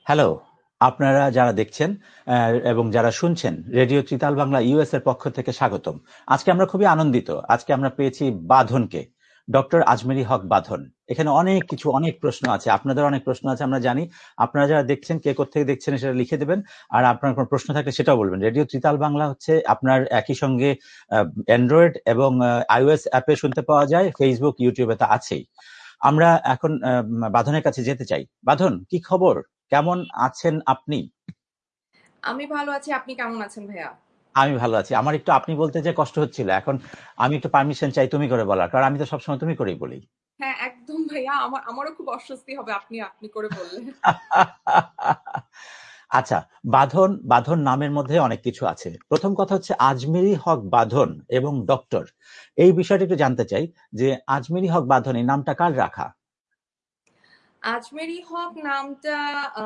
Hello, আপনারা যারা দেখছেন এবং যারা শুনছেন রেডিও ত্রিতাল বাংলা ইউএস এর পক্ষ থেকে স্বাগতম। আজকে আমরা খুবই আনন্দিত। আজকে আমরা পেয়েছি বাঁধনকে, ডক্টর আজমেরী হক বাঁধন। এখানে অনেক প্রশ্ন আছে, আপনাদের অনেক প্রশ্ন আছে আমরা জানি। আপনারা যারা দেখছেন, কে কোত্থেকে দেখছেন সেটা লিখে দেবেন, আর আপনার কোনো প্রশ্ন থাকলে সেটাও বলবেন। রেডিও ত্রিতাল বাংলা হচ্ছে আপনার একই সঙ্গে অ্যান্ড্রয়েড এবং আইওএস অ্যাপে শুনতে পাওয়া যায়, ফেসবুক ইউটিউবে তা আছেই। আমরা এখন বাঁধনের কাছে যেতে চাই। বাঁধন, কি খবর? কেমন আছেন আপনি? আমি ভালো আছি, আপনি কেমন আছেন ভাইয়া? আমি ভালো আছি। আমার একটু আপনি বলতে যে কষ্ট হচ্ছিল, এখন আমি একটু পারমিশন চাই তুমি করে বলার, কারণ আমি তো সবসময় তুমি করেই বলি। হ্যাঁ একদম ভাইয়া, আমারও খুব অস্বস্তি হবে আপনি আপনি করে বললে। আচ্ছা, বাঁধন বাঁধন নামের মধ্যে অনেক কিছু আছে। প্রথম কথা হচ্ছে আজমেরী হক বাঁধন এবং ডক্টর, এই বিষয়টা একটু জানতে চাই যে আজমেরী হক বাঁধন এই নামটা কার রাখা? আজমেরি হক নামটা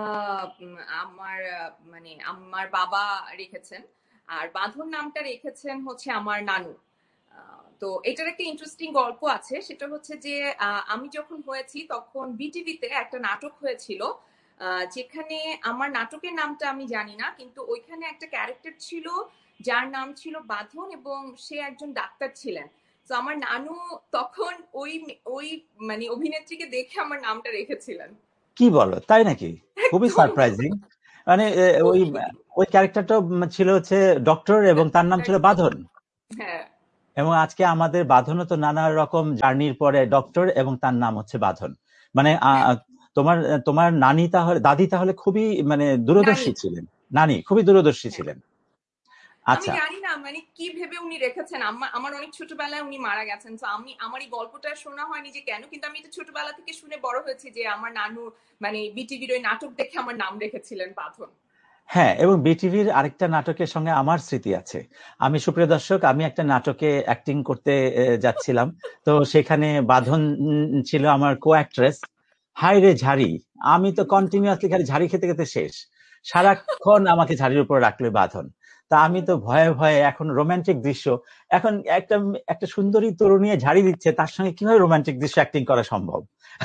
আমার মানে আমার বাবা রেখেছেন। আর বাঁধন নামটা রেখেছেন হচ্ছে আমার নানু। তো এটার একটা ইন্টারেস্টিং গল্প আছে, সেটা হচ্ছে যে আমি যখন হয়েছি তখন বিটিভিতে একটা নাটক হয়েছিল, যেখানে আমার নাটকের নামটা আমি জানি না, কিন্তু ওইখানে একটা ক্যারেক্টার ছিল যার নাম ছিল বাঁধন এবং সে একজন ডাক্তার ছিলেন। তো আমার নানু তখন ওই ওই মানে অভিনেত্রীকে দেখে আমার নামটা রেখেছিলেন। কি বলো, তাই নাকি? খুবই একদম। সারপ্রাইজিং। মানে ওই খুবই। ওই ক্যারেক্টারটা ছিল হচ্ছে ডক্টর এবং তার নাম ছিল বাঁধন। হ্যাঁ। এবং আজকে আমাদের বাঁধনও তো নানা রকম জার্নির পরে ডক্টর এবং তার নাম হচ্ছে বাঁধন। মানে তোমার তোমার নানি তাহলে, দাদি তাহলে খুবই মানে নানি। দূরদর্শী ছিলেন। নানি খুবই দূরদর্শী হ্যাঁ। ছিলেন। আমি আচ্ছা। জানি না মানে কি ভেবে উনি রেখেছেন, আমার অনেক ছোটবেলায় উনি মারা গেছেন, তো আমার এই গল্পটা শোনা হয়নি যে কেন, কিন্তু আমি এটা ছোটবেলা থেকে শুনে বড় হয়েছি যে আমার নানু মানে বিটিভির ওই নাটক দেখে আমার নাম রেখেছিলেন বাঁধন। হ্যাঁ, এবং বিটিভির আরেকটা নাটকের সঙ্গে আমার স্মৃতি আছে। আমি, সুপ্রিয় দর্শক, আমি একটা নাটকে অ্যাক্টিং করতে যাচ্ছিলাম। তো সেখানে বাঁধন ছিল আমার কো অ্যাক্ট্রেস। হাই রে ঝাড়ি, আমি তো কন্টিনিউয়াসলি খালি ঝাড়ি খেতে খেতে শেষ। সারাক্ষণ আমাকে ঝাড়ির উপর রাখলে বাঁধন। তা আমি তো ভয়ে ভয়ে, এখন রোমান্টিক দৃশ্য, এখন একটা একটা সুন্দরী তরুণী ঝাড়ি দিচ্ছে, তার সঙ্গে কিভাবে রোমান্টিক দৃশ্য অ্যাক্টিং করা সম্ভব?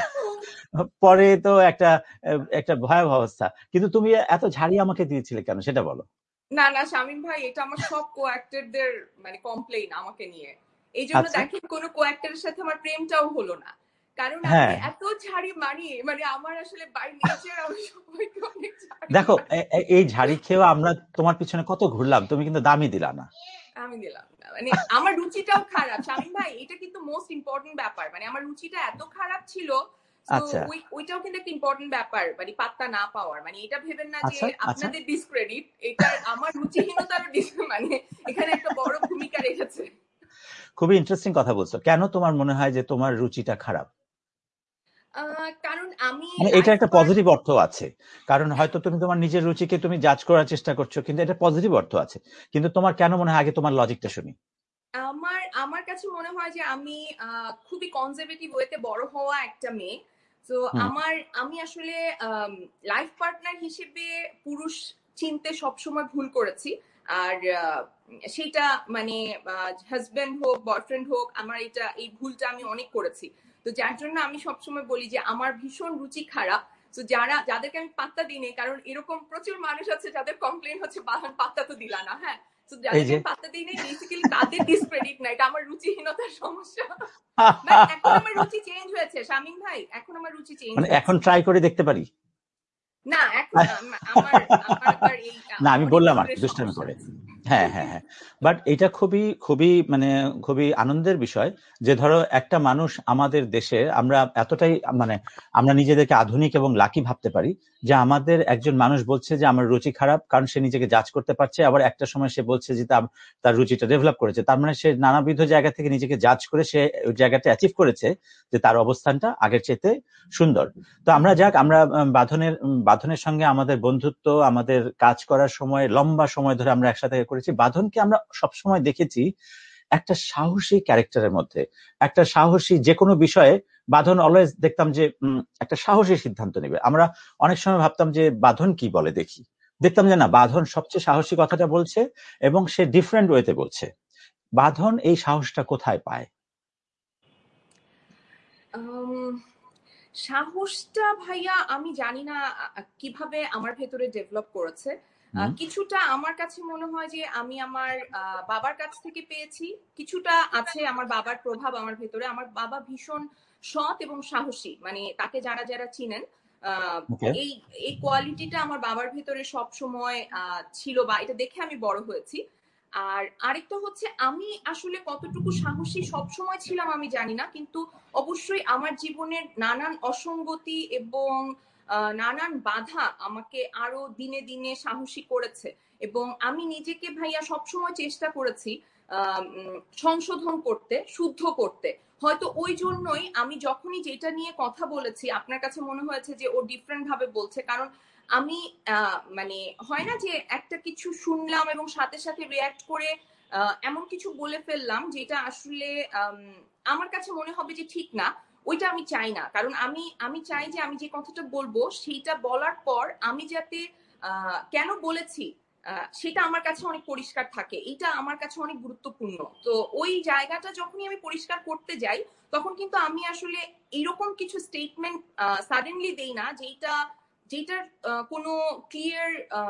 পরে তো একটা একটা ভয়াবহ অবস্থা। কিন্তু তুমি এত ঝাড়ি আমাকে দিয়েছিলে কেন সেটা বলো। না না শামীম ভাই, এটা আমার সব কো অ্যাক্টরদের মানে কমপ্লেইন আমাকে নিয়ে। এই জন্য আচ্ছা। দেখেন কোনো কো অ্যাক্টরের সাথে আমার প্রেমটাও হলো না, কারণ আমি হ্যাঁ, এত ঝাড়ি মারি, মানে আমার আসলে বাই নেচার আমি সবাইকে অনেক ঝাড়ি দেখো, মারি। এই ঝাড়ি খেয়েও আমরা তোমার পিছনে কত ঘুরলাম, তুমি কিন্তু দামই দিলা না। আমি দিলাম না, মানে আমার রুচিটাও খারাপ শামীম ভাই, এটা কিন্তু মোস্ট ইম্পর্টেন্ট ব্যাপার, মানে আমার রুচিটা এত খারাপ ছিল। তো আচ্ছা, ওইটাও কিন্তু একটা ইম্পর্টেন্ট ব্যাপার, মানে পাত্তা না পাওয়ার, মানে এটা ভেবেন না যে আচ্ছা, আচ্ছা। আপনাদের ডিসক্রেডিট, এটার আমার রুচিহীনতারও মানে এখানে একটা বড় ভূমিকা রেখেছে। খুবই ইন্টারেস্টিং কথা বলছো। কেন তোমার মনে হয় যে তোমার রুচিটা খারাপ? কারণ আমি মানে এটা লাইফ একটা পার্ট। পজিটিভ অর্থ আছে। কারণ হয়তো তুমি তোমার নিজের রুচিকে তুমি জাজ করার চেষ্টা করছো, কিন্তু এটা পজিটিভ অর্থ আছে। কিন্তু তোমার কেন মনে হয়, আগে তোমার লজিকটা শুনি। আমার আমার কাছে মনে হয় যে আমি খুবই কনজারভেটিভ ওয়েতে বড় হওয়া একটা মেয়ে। তো হুম। আমি আসলে লাইফ পার্টনার হিসেবে পুরুষ চিনতে সবসময় ভুল করেছি। আর সেটা মানে হাজবেন্ড হোক বয়ফ্রেন্ড হোক, আমার এই ভুলটা আমি অনেক করেছি। তো যার জন্য আমি সবসময় বলি যে আমার ভীষণ রুচি খারাপ। তো যাদেরকে আমি পাত্তা দিই নি, কারণ এরকম প্রচুর মানুষ আছে যাদের কমপ্লেন হচ্ছে বাহান পাত্তা তো দিলা না। হ্যাঁ, তো এই যাদেরকে যে আমি পাত্তা দিই নাই বেসিক্যালি তাদের ডিসক্রেডিট না, এটা আমার রুচিহীনতার সমস্যা। বাট এখন আমার রুচি চেঞ্জ হয়েছে শামীম ভাই, এখন আমার রুচি চেঞ্জ মানে এখন হয়েছে। ট্রাই করে দেখতে পারি? না এখন আমার আমার আবার এই না, আমি অনেক বললাম আর কি, দূরের দুষ্টামি সমস্যা করে। আছে। হ্যাঁ, হ্যাঁ, হ্যাঁ। বাট এটা খুবই খুবই মানে খুবই আনন্দের বিষয় যে ধরো একটা মানুষ আমাদের দেশে, আমরা এতটাই মানে আমরা নিজেদেরকে আধুনিক এবং লাকি ভাবতে পারি যে আমাদের একজন মানুষ বলছে যে আমার রুচি খারাপ, কারণ সে নিজেকে জাজ করতে পারছে। আবার একটা সময় সে বলছে যে তার রুচিটা ডেভেলপ করেছে, তার মানে সে নানাবিধ জায়গা থেকে নিজেকে জাজ করে সে ওই জায়গাটা অ্যাচিভ করেছে যে তার অবস্থানটা আগের চাইতে সুন্দর। তো আমরা আমরা বাঁধনের সঙ্গে আমাদের বন্ধুত্ব, আমাদের কাজ করার সময় লম্বা সময় ধরে আমরা একসাথে করেছি। বাঁধনকে আমরা সবসময় দেখেছি একটা সাহসী ক্যারেক্টারের মধ্যে, একটা সাহসী যে কোনো বিষয়ে। বাঁধন অলওয়েজ দেখতাম যে একটা সাহসী সিদ্ধান্ত নেবে। আমরা অনেক সময় ভাবতাম যে বাঁধন কি বলে দেখি, দেখতাম যে না, বাঁধন সবচেয়ে সাহসী কথাটা বলছে এবং সে ডিফারেন্ট ওয়েতে বলছে। বাঁধন এই সাহসটা কোথায় পায়? আম, সাহসটা ভাইয়া আমি জানি না কিভাবে আমার ভেতরে ডেভেলপ করেছে। কিছুটা আমার কাছে মনে হয় যে আমি আমার বাবার কাছ থেকে পেয়েছি, কিছুটা আছে আমার বাবার প্রভাব আমার ভেতরে। আমার বাবা ভীষণ সৎ এবং সাহসী, মানে তাকে যারা যারা চিনেন এই এই কোয়ালিটিটা আমার বাবার ভেতরে সব সময় ছিল, বা এটা দেখে আমি বড় হয়েছি। আর আরেকটা হচ্ছে আমি আসলে কতটুকু সাহসী সব সময় ছিলাম আমি জানি না, কিন্তু অবশ্যই আমার জীবনের নানান অসঙ্গতি এবং নানান বাধা আমাকে আরো দিনে দিনে সাহসী করেছে। এবং আমি নিজেকে ভাইয়া সবসময় চেষ্টা করেছি সংশোধন করতে, শুদ্ধ করতে। হয়তো ওই জন্যই আমি যখনই যেটা নিয়ে কথা বলেছি আপনার কাছে মনে হয়েছে যে ও ডিফারেন্ট ভাবে বলছে, কারণ আমি মানে হয় না যে একটা কিছু শুনলাম এবং সাথে সাথে রিয়াক্ট করে এমন কিছু বলে ফেললাম যেটা আসলে আমার কাছে মনে হবে যে ঠিক না। ওইটা আমি চাই না, কারণ আমি চাই যে আমি যে কথাটা বলবো সেইটা বলার পর আমি যাতে কেন বলেছি সেটা আমার কাছে অনেক পরিষ্কার থাকে। এটা আমার কাছে অনেক গুরুত্বপূর্ণ। তো ওই জায়গাটা যখনই আমি পরিষ্কার করতে যাই তখন কিন্তু আমি আসলে এইরকম কিছু স্টেটমেন্ট সাডেনলি দেই না যেটার কোনো ক্লিয়ার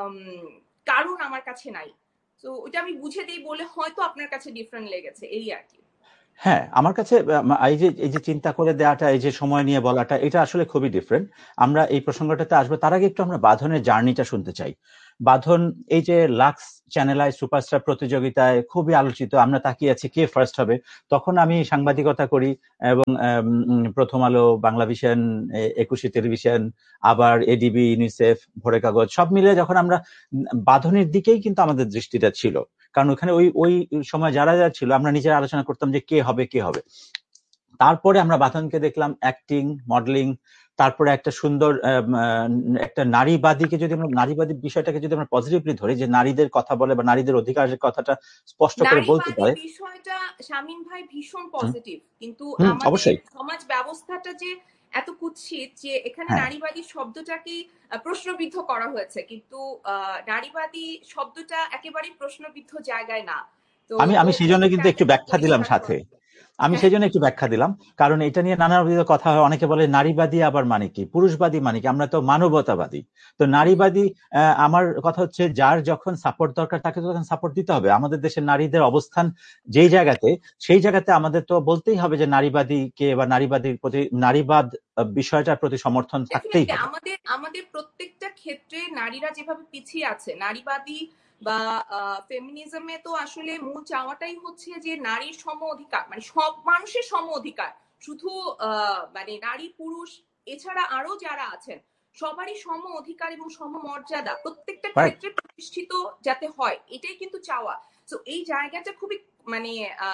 কারণ আমার কাছে নাই। তো ওটা আমি বুঝে দিই বলে হয়তো আপনার কাছে ডিফারেন্ট লেগেছে, এই আর কি। হ্যাঁ, আমার কাছে এই যে চিন্তা করে দেওয়াটা, এই যে সময় নিয়ে বলাটা, এটা আসলে খুবই ডিফারেন্ট। আমরা এই প্রসঙ্গটাতে আসবো, তার আগে একটু আমরা বাঁধনের জার্নিটা শুনতে চাই। বাঁধন এই যে লাক্স চ্যানেল সুপারস্টার প্রতিযোগিতায় খুবই আলোচিত, আমরা তাকিয়ে আছি কে ফার্স্ট হবে। তখন আমি সাংবাদিকতা করি এবং প্রথম আলো, বাংলা ভিশন, একুশে টেলিভিশন, আবার এডিবি, ইউনিসেফ, ভোরের কাগজ সব মিলে যখন আমরা বাঁধনের দিকেই কিন্তু আমাদের দৃষ্টিটা ছিল, কারণ ওখানে ওই সময় যারা যারা ছিল আমরা নিজেরা আলোচনা করতাম যে কে হবে কে হবে। তারপরে আমরা বাঁধনকে দেখলাম অ্যাক্টিং, মডেলিং, তারপরে একটা সুন্দর একটা নারীবাদীকে, যদি আমরা নারীবাদী বিষয়টাকে যদি আমরা পজিটিভলি ধরি, যে নারীদের কথা বলে বা নারীদের অধিকারের কথাটা স্পষ্ট করে বলতে নারীবাদী পারে। বিষয়টা শামীম ভাই ভীষণ পজিটিভ, কিন্তু আমাদের অবশ্যই। সমাজ ব্যবস্থাটা যে এত কুৎসিত যে এখানে হ্যাঁ, নারীবাদী শব্দটাকে প্রশ্নবিদ্ধ করা হয়েছে, কিন্তু নারীবাদী শব্দটা একেবারেই প্রশ্নবিদ্ধ জায়গায় না। তো আমি সেই জন্য ওই কিন্তু একটু জায়গাটা ব্যাখ্যা দিলাম পরিষ্কার সাথে। করা। আমি সেই জন্য একটু ব্যাখ্যা দিলাম, কারণ এটা নিয়ে নানাবিধ কথা হয়। অনেকে বলে নারীবাদী আবার মানে কি, পুরুষবাদী মানে কি, আমরা তো মানবতাবাদী। তো নারীবাদী, আমার কথা হচ্ছে যার যখন সাপোর্ট দরকার তাকে তো তখন সাপোর্ট দিতে হবে। আমাদের দেশের নারীদের অবস্থান যেই জায়গাতে, সেই জায়গাতে আমাদের তো বলতেই হবে যে নারীবাদী কে, বা নারীবাদীর প্রতি, নারীবাদ বিষয়টার প্রতি সমর্থন থাকতেই ডেফিনেটলি হবে। আমাদের আমাদের প্রত্যেকটা ক্ষেত্রে নারীরা যেভাবে পিছিয়ে আছে, নারীবাদী বা ফেমিনিজমে তো আসলে মূল চাওয়াটাই হচ্ছে যে নারীর সম অধিকার, মানে সব মানুষের সম অধিকার। শুধু মানে নারী পুরুষ এছাড়া আরো যারা আছেন সবারই সম অধিকার এবং সম মর্যাদা প্রত্যেকটা ক্ষেত্রে প্রতিষ্ঠিত যাতে হয়, এটাই কিন্তু চাওয়া। তো এই জায়গাটা খুবই মানে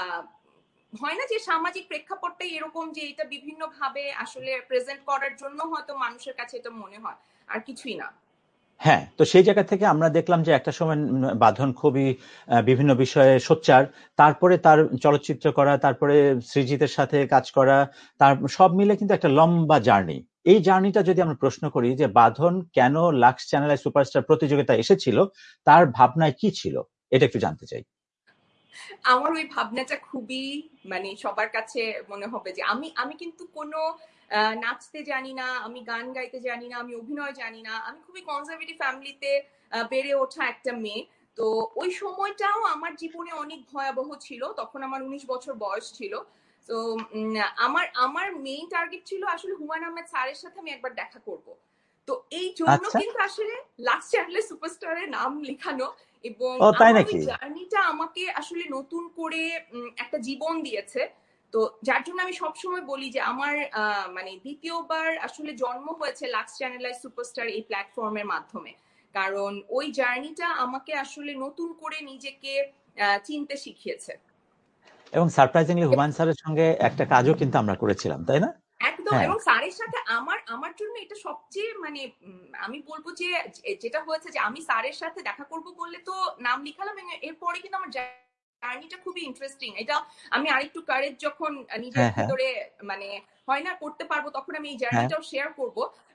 হয় না যে সামাজিক প্রেক্ষাপটটাই এরকম যে এটা বিভিন্ন ভাবে আসলে প্রেজেন্ট করার জন্য হয়তো মানুষের কাছে এটা মনে হয়, আর কিছুই না। হ্যাঁ, তো সেই জায়গা থেকে আমরা দেখলাম যে একটা সময় বাঁধন খুবই বিভিন্ন বিষয়ে সোচ্চার। তারপরে তার চলচ্চিত্র করা, তারপরে সৃজিতের সাথে কাজ করা, তার সব মিলে কিন্তু একটা লম্বা জার্নি। এই জার্নিটা যদি আমরা প্রশ্ন করি যে বাঁধন কেন লাক্স চ্যানেল সুপারস্টার প্রতিযোগিতা এসেছিল, তার ভাবনায় কি ছিল, এটা একটু জানতে চাই। আমার ওই ভাবনাটা খুবই মানে সবার কাছে মনে হবে যে আমি আমি কিন্তু কোনো নাচতে জানি না, আমি গান গাইতে জানি না, আমি অভিনয় জানি না, আমি খুবই কনজারভেটিভ ফ্যামিলিতে বেড়ে ওঠা একটা মেয়ে। তো ওই সময়টাও আমার জীবনে অনেক ভয়াবহ ছিল, তখন আমার 19 বছর বয়স ছিল। তো আমার আমার মেইন টার্গেট ছিল আসলে হুমায়ুন আহমেদ স্যারের সাথে আমি একবার দেখা করব। তো এই জন্য আচ্ছা। কিন্তু আসলে লাক্স চ্যানেলের সুপারস্টারের নাম লেখানো, এবং ও, তাই আমার ওই নাকি? জার্নিটা আমাকে আসলে নতুন করে একটা জীবন দিয়েছে। তো যার জন্য আমি সবসময় বলি যে আমার মানে দ্বিতীয়বার আসলে জন্ম হয়েছে লাক্স চ্যানেল সুপারস্টার এই প্ল্যাটফর্মের মাধ্যমে, কারণ ওই জার্নিটা আমাকে আসলে নতুন করে নিজেকে চিনতে শিখিয়েছে। এবং সারপ্রাইজিংলি হুমায়ুন স্যারের সঙ্গে একটা কাজও কিন্তু আমরা করেছিলাম, তাই না? একদম, হ্যাঁ, এবং স্যারের সাথে আমার আমার জন্য এটা সবচেয়ে মানে আমি বলবো যে যেটা হয়েছে যে আমি স্যারের সাথে দেখা করব বললে তো নাম লিখালাম, এরপরে কিন্তু আমার জার্নিটা খুবই ইন্টারেস্টিং। এটা আমি আরেকটু কারেজ যখন নিজের হ্যাঁ, হ্যাঁ, ভেতরে মানে হয় না করতে পারবো তখন আমি এই হ্যাঁ। জার্নিটাও শেয়ার করব। কিন্তু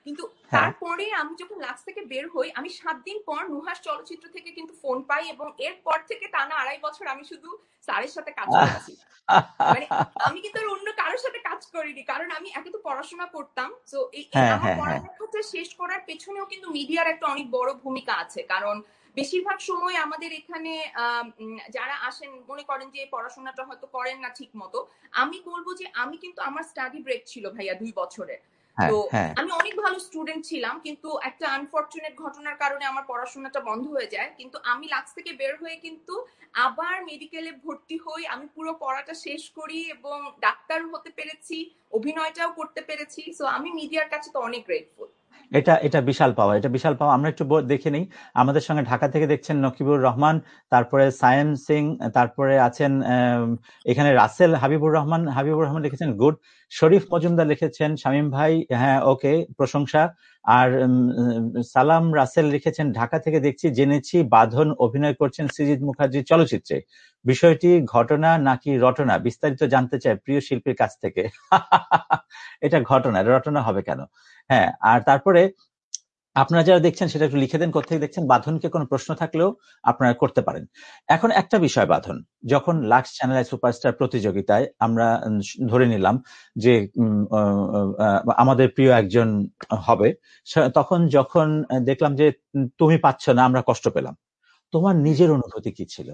তারপরে আমি যখন লাক্স থেকে বের হই, আমি 7 দিন পর নুহাস চলচ্চিত্র থেকে কিন্তু ফোন পাই, এবং এরপর থেকে টানা 2.5 বছর আমি শুধু স্যারের সাথে কাজ করেছি। মানে আমি কিন্তু আর অন্য কারোর সাথে কাজ করিনি, কারণ আমি একে তো পড়াশোনা করতাম। তো এই আমার পড়ালেখাটা শেষ করার পেছনেও কিন্তু মিডিয়ার একটা অনেক বড় ভূমিকা আছে, কারণ বেশিরভাগ সময় আমাদের এখানে যারা আসেন মনে করেন যে পড়াশোনাটা হয়তো করেন না ঠিক মতো। আমি বলবো যে আমি কিন্তু, আমার স্টাডি ব্রেক ছিল ভাইয়া 2 বছরের। তো আমি অনেক ভালো স্টুডেন্ট ছিলাম, কিন্তু একটা আনফরচুনেট ঘটনার কারণে আমার পড়াশোনাটা বন্ধ হয়ে যায়। কিন্তু আমি লাক্স থেকে বের হয়ে কিন্তু আবার মেডিকেলে ভর্তি হই, আমি পুরো পড়াটা শেষ করি এবং ডাক্তার হতে পেরেছি, অভিনয়টাও করতে পেরেছি। সো আমি মিডিয়ার কাছে তো অনেক গ্রেটফুল। এটা বিশাল পাওয়া, এটা বিশাল পাওয়া। আমরা একটু দেখে নিই, আমাদের সঙ্গে ঢাকা থেকে দেখছেন নকিবুর রহমান, তারপরে সায়েম সিং, তারপরে আছেন এখানে রাসেল হাবিবুর রহমান লিখেছেন গুড। শরীফ মজুমদার লিখেছেন শামীম ভাই হ্যাঁ ওকে, প্রশংসা। আর সালাম রাসেল লিখেছেন ঢাকা থেকে দেখছি, জেনেছি বাঁধন অভিনয় করছেন সৃজিত মুখার্জির চলচ্চিত্রে, বিষয়টি ঘটনা নাকি রটনা, বিস্তারিত জানতে চাই প্রিয় শিল্পীর কাছ থেকে। এটা ঘটনা, রটনা হবে কেন? হ্যাঁ, আর তারপরে আপনারা যারা দেখছেন সেটা একটু লিখে দেন কোথেকে দেখছেন। বাঁধনকে কোনো প্রশ্ন থাকলেও আপনারা করতে পারেন। এখন একটা বিষয়, বাঁধন যখন লাক্স চ্যানেল সুপারস্টার প্রতিযোগিতায় আমরা ধরে নিলাম যে আমাদের প্রিয় একজন হবে, তখন যখন দেখলাম যে তুমি পাচ্ছ না, আমরা কষ্ট পেলাম, তোমার নিজের অনুভূতি কি ছিল?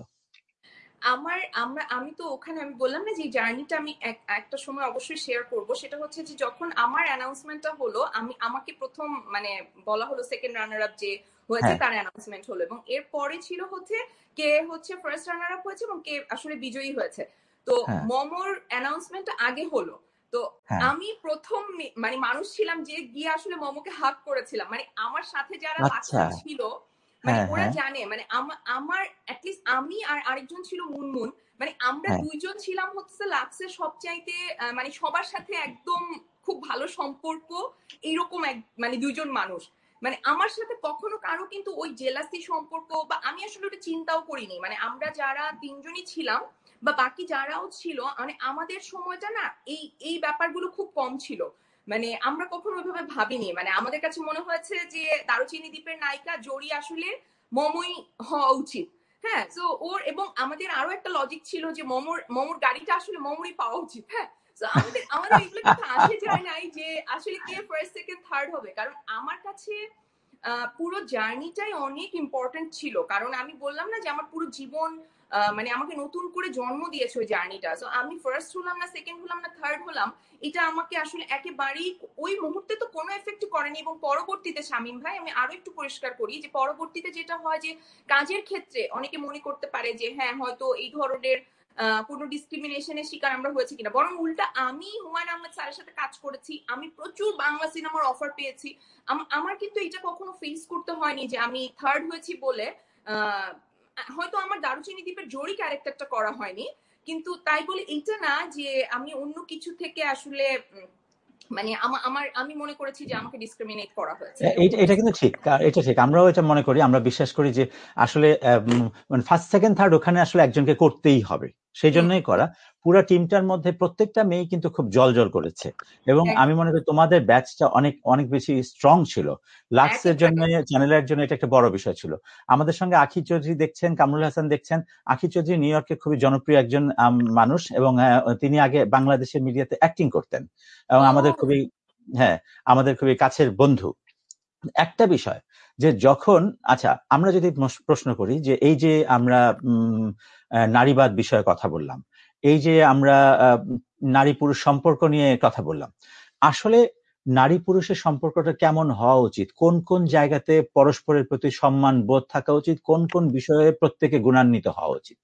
আমি তো ওখানে, আমি বললাম না যে জার্নিটা আমি একটা সময় অবশ্যই শেয়ার করব। সেটা হচ্ছে যে যখন আমার অ্যানাউন্সমেন্টটা হলো, আমাকে প্রথম মানে বলা হলো সেকেন্ড রানার আপ যে হয়েছে তার অ্যানাউন্সমেন্ট হলো, এবং এর পরে ছিল হচ্ছে কে হচ্ছে ফার্স্ট রানার আপ হয়েছে এবং কে আসলে বিজয়ী হয়েছে। তো মমর অ্যানাউন্সমেন্ট আগে হলো। তো আমি প্রথম মানে মানুষ ছিলাম যে গিয়ে আসলে মমকে হাগ করেছিলাম। মানে আমার সাথে যারা লাক্সে ছিল, মানে ওরা জানে, মানে আমার অ্যাটলিস্ট আমি আর আরেকজন ছিল মুনমুন, মানে আমরা দুইজন ছিলাম হচ্ছে লাক্সের সবচাইতে মানে সবার সাথে একদম খুব ভালো সম্পর্ক এইরকম মানে দুইজন মানুষ। মানে আমার সাথে কখনো কারো কিন্তু ওই জেলাসি সম্পর্ক বা আমি আসলে ওটা চিন্তাও করিনি। মানে আমরা যারা তিনজনই ছিলাম বা বাকি যারাও ছিল, মানে আমাদের সময়টা না এই ব্যাপারগুলো খুব কম ছিল। মানে আমরা কখনো ওইভাবে ভাবিনি। মানে আমাদের কাছে মনে হয়েছে যে দারুচিনি দ্বীপের নায়িকা জড়ি আসলে মমই হওয়া উচিত। হ্যাঁ, তো ওর, এবং আমাদের আরো একটা লজিক ছিল যে মমর গাড়িটা আসলে মমরই পাওয়া উচিত। হ্যাঁ, তো আমাদের এগুলো কিন্তু আসে যায় নাই যে আসলে কে ফার্স্ট সেকেন্ড থার্ড হবে। কারণ আমার কাছে পুরো জার্নিটাই অনেক ইম্পর্টেন্ট ছিল, কারণ আমি বললাম না যে আমার পুরো জীবন মানে আমাকে নতুন করে জন্ম দিয়েছে ওই জার্নিটা। সো আমি ফার্স্ট হলাম না, সেকেন্ড হলাম না, থার্ড হলাম, এটা আমাকে আসলে একেবারেই ওই মুহূর্তে তো কোনো এফেক্ট করেনি। এবং পরবর্তীতে শামীম ভাই, আমি আরো একটু পরিষ্কার করি যে পরবর্তীতে যেটা হয় যে কাজের ক্ষেত্রে অনেকে মনে করতে পারে যে হ্যাঁ হয়তো এই ধরনের কোনো ডিসক্রিমিনেশনের শিকার আমরা হয়েছি কিনা, বরং উল্টা আমি হুমায়ুন আহমেদ স্যারের সাথে কাজ করেছি, আমি প্রচুর বাংলা সিনেমার অফার পেয়েছি, আমার কিন্তু এটা কখনো ফেস করতে হয়নি যে আমি থার্ড হয়েছি বলে হয়তো আমার দারুচিনি দ্বীপের জড়ি ক্যারেক্টারটা করা হয়নি, কিন্তু তাই বলে এইটা না যে আমি অন্য কিছু থেকে আসলে মানে আমি মনে করেছি যে আমাকে ডিসক্রিমিনেট করা হয়েছে। এটা কিন্তু ঠিক, এটা ঠিক, আমরাও এটা মনে করি, আমরা বিশ্বাস করি যে আসলে ফার্স্ট সেকেন্ড থার্ড ওখানে আসলে একজনকে করতেই হবে, সেই জন্যই করা। পুরো টিমটার মধ্যে প্রত্যেকটা মেয়ে কিন্তু খুব জল করেছে, এবং আমি মনে করি তোমাদের ব্যাচটা অনেক অনেক বেশি স্ট্রং ছিল। লাক্সের জন্য, চ্যানেলের জন্য এটা একটা বড় বিষয় ছিল। আমাদের সঙ্গে আখি চৌধুরী দেখছেন, কামরুল হাসান দেখছেন। আখি চৌধুরী নিউ ইয়র্কে খুবই জনপ্রিয় একজন মানুষ, এবং তিনি আগে বাংলাদেশের মিডিয়াতে অ্যাক্টিং করতেন এবং আমাদের খুবই কাছের বন্ধু। একটা বিষয় যে যখন, আচ্ছা আমরা যদি প্রশ্ন করি যে এই যে আমরা নারীবাদ বিষয়ে কথা বললাম, এই যে আমরা নারী পুরুষ সম্পর্ক নিয়ে কথা বললাম, আসলে নারী পুরুষের সম্পর্কটা কেমন হওয়া উচিত, কোন কোন জায়গাতে পরস্পরের প্রতি সম্মান বোধ থাকা উচিত, কোন কোন বিষয়ে প্রত্যেকে গুণান্বিত হওয়া উচিত?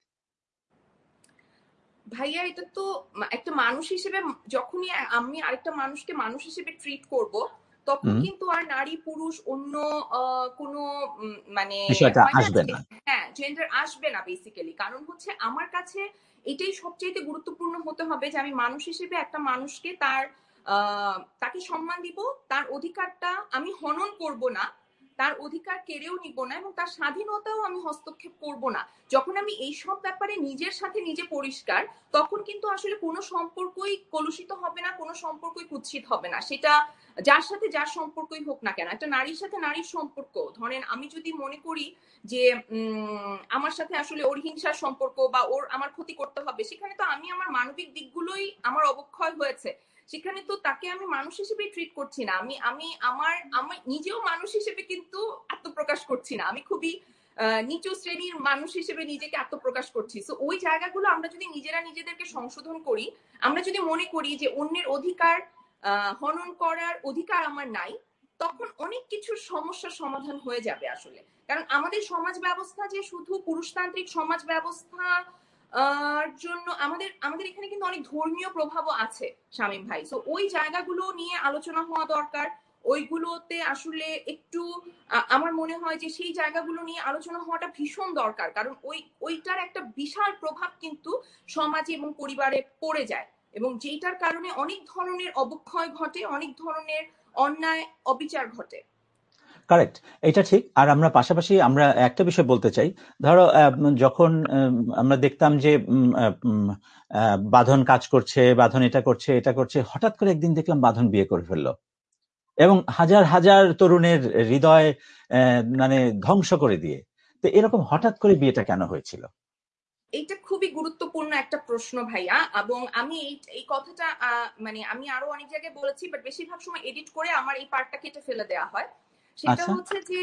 ভাইয়া এটা তো একটা মানুষ হিসেবে, যখনই আমি আরেকটা মানুষকে মানুষ হিসেবে ট্রিট করব, তখন কিন্তু আর নারী পুরুষ অন্য কোনো মানে হ্যাঁ জেন্ডার আসবে না বেসিক্যালি। কারণ হচ্ছে আমার কাছে এটাই সবচেয়ে গুরুত্বপূর্ণ হতে হবে যে আমি মানুষ হিসেবে একটা মানুষকে তাকে সম্মান দিব, তার অধিকারটা আমি হনন করব না, তার অধিকার কেড়েও নিব না এবং তার স্বাধীনতাও আমি হস্তক্ষেপ করব না। যখন আমি এইসব ব্যাপারে নিজের সাথে নিজে পরিষ্কার, তখন কিন্তু আসলে কোনো সম্পর্কই কলুষিত হবে না, কোনো সম্পর্কই কুৎসিত হবে না। সেটা যার সাথে যার সম্পর্কই হোক না কেন। একটা নারীর সাথে নারীর সম্পর্ক, ধরেন আমি যদি মনে করি যে আমার সাথে আসলে ওর হিংসার সম্পর্ক বা ওর আমার ক্ষতি করতে হবে, সেখানে তো আমি আমার মানবিক দিকগুলোই আমার অবক্ষয় হয়েছে। সেখানে তো তাকে আমি মানুষ হিসেবে ট্রিট করছি না, আমি আমি আমার আমার নিজেও মানুষ হিসেবে কিন্তু আত্মপ্রকাশ করছি না, আমি খুবই নিচু শ্রেণীর মানুষ হিসেবে নিজেকে আত্মপ্রকাশ করছি। সো ওই জায়গাগুলো আমরা যদি নিজেরা নিজেদেরকে সংশোধন করি, আমরা যদি মনে করি যে অন্যের অধিকার হনন করার অধিকার আমার নাই, তখন অনেক কিছুর সমস্যার সমাধান হয়ে যাবে আসলে। কারণ আমাদের সমাজ ব্যবস্থা যে শুধু পুরুষতান্ত্রিক সমাজ ব্যবস্থা জন্য আমাদের আমাদের এখানে কিন্তু অনেক ধর্মীয় প্রভাবও আছে শামীম ভাই। সো ওই জায়গাগুলো নিয়ে আলোচনা হওয়া দরকার, ওইগুলোতে আসলে একটু আমার মনে হয় যে সেই জায়গাগুলো নিয়ে আলোচনা হওয়াটা ভীষণ দরকার। কারণ ওইটার একটা বিশাল প্রভাব কিন্তু সমাজে এবং পরিবারে পড়ে যায়, এবং যেটার কারণে অনেক ধরনের অবক্ষয় ঘটে, অনেক ধরনের অন্যায় অবিচার ঘটে। কারেক্ট, এটা ঠিক। আর আমরা পাশাপাশি আমরা একটা বিষয় বলতে চাই, ধরো যখন আমরা দেখতাম যে বাঁধন কাজ করছে, বাঁধন এটা করছে এটা করছে, হঠাৎ করে একদিন দেখলাম বাঁধন বিয়ে করে ফেললো এবং হাজার হাজার তরুণের হৃদয় মানে ধ্বংস করে দিয়ে। তো এরকম হঠাৎ করে বিয়েটা কেন হয়েছিল? এইটা খুবই গুরুত্বপূর্ণ একটা প্রশ্ন ভাইয়া, এবং আমি এই কথাটা মানে আমি আরো অনেক জায়গায় বলেছি, বাট বেশিরভাগ সময় এডিট করে আমার এই পার্টটা কেটে ফেলে দেওয়া হয়। সেটা হচ্ছে যে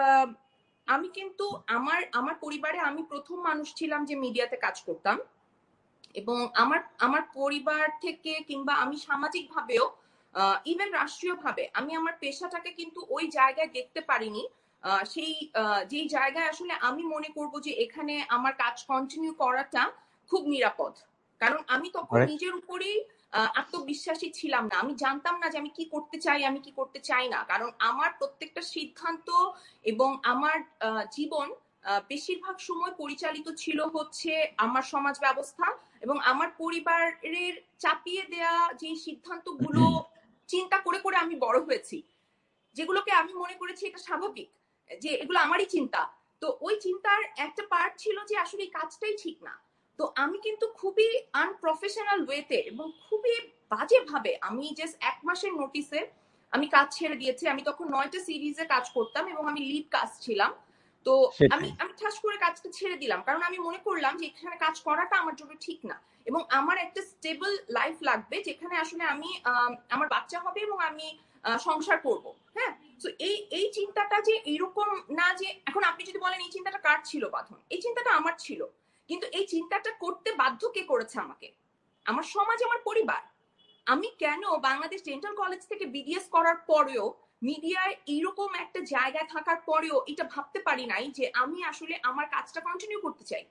আমি কিন্তু আমার আমার পরিবারে আমি প্রথম মানুষ ছিলাম যে মিডিয়াতে কাজ করতাম, এবং আমার আমার পরিবার থেকে কিংবা আমি সামাজিক ভাবেও ইভেন রাষ্ট্রীয় ভাবে আমি আমার পেশাটাকে কিন্তু ওই জায়গায় দেখতে পারিনি। সেই যেই জায়গায় আসলে আমি মনে করব যে এখানে আমার কাজ কন্টিনিউ করাটা খুব নিরাপদ। কারণ আমি তখন নিজের উপরেই আত্মবিশ্বাসী ছিলাম না, আমি জানতাম না যে আমি কি করতে চাই, আমি কি করতে চাই না। কারণ আমার প্রত্যেকটা সিদ্ধান্ত এবং আমার জীবন বেশিরভাগ সময় পরিচালিত ছিল হচ্ছে আমার সমাজ ব্যবস্থা এবং আমার পরিবারের চাপিয়ে দেয়া যে সিদ্ধান্তগুলো চিন্তা করে করে আমি বড় হয়েছি, যেগুলোকে আমি মনে করেছি এটা স্বাভাবিক, যে এগুলো আমারই চিন্তা। তো ওই চিন্তার একটা পার্ট ছিল যে আসলে এই কাজটাই ঠিক না। তো আমি কিন্তু খুবই আনপ্রফেশনাল ওয়েতে এবং খুবই বাজে ভাবে আমি জাস্ট 1 মাসের নোটিসে আমি কাজ ছেড়ে দিয়েছি। আমি তখন 9টা সিরিজে কাজ করতাম এবং আমি লিড কাস্ট ছিলাম। তো আমি আমি ঠাস করে কাজটা ছেড়ে দিলাম, কারণ আমি মনে করলাম যে এখানে কাজ করাটা আমার জন্য ঠিক না, এবং আমার একটা স্টেবল লাইফ লাগবে যেখানে আসলে আমি আমার বাচ্চা হবে এবং আমি সংসার করব। হ্যাঁ, তো এই চিন্তাটা যে এইরকম না, যে এখন আপনি যদি বলেন এই চিন্তাটা কার ছিল বাঁধন, এই চিন্তাটা আমার ছিল। কিন্তু এই চিন্তাটা করতে বাধ্য কে করেছে আমাকে? আমার সমাজ, আমার পরিবার। আমি কেন বাংলাদেশ ডেন্টাল কলেজ থেকে বিডিএস করার পরেও, মিডিয়ায় এইরকম একটা জায়গায় থাকার পরেও এটা ভাবতে পারি নাই যে আমি আসলে আমার কাজটা কন্টিনিউ করতে চাই?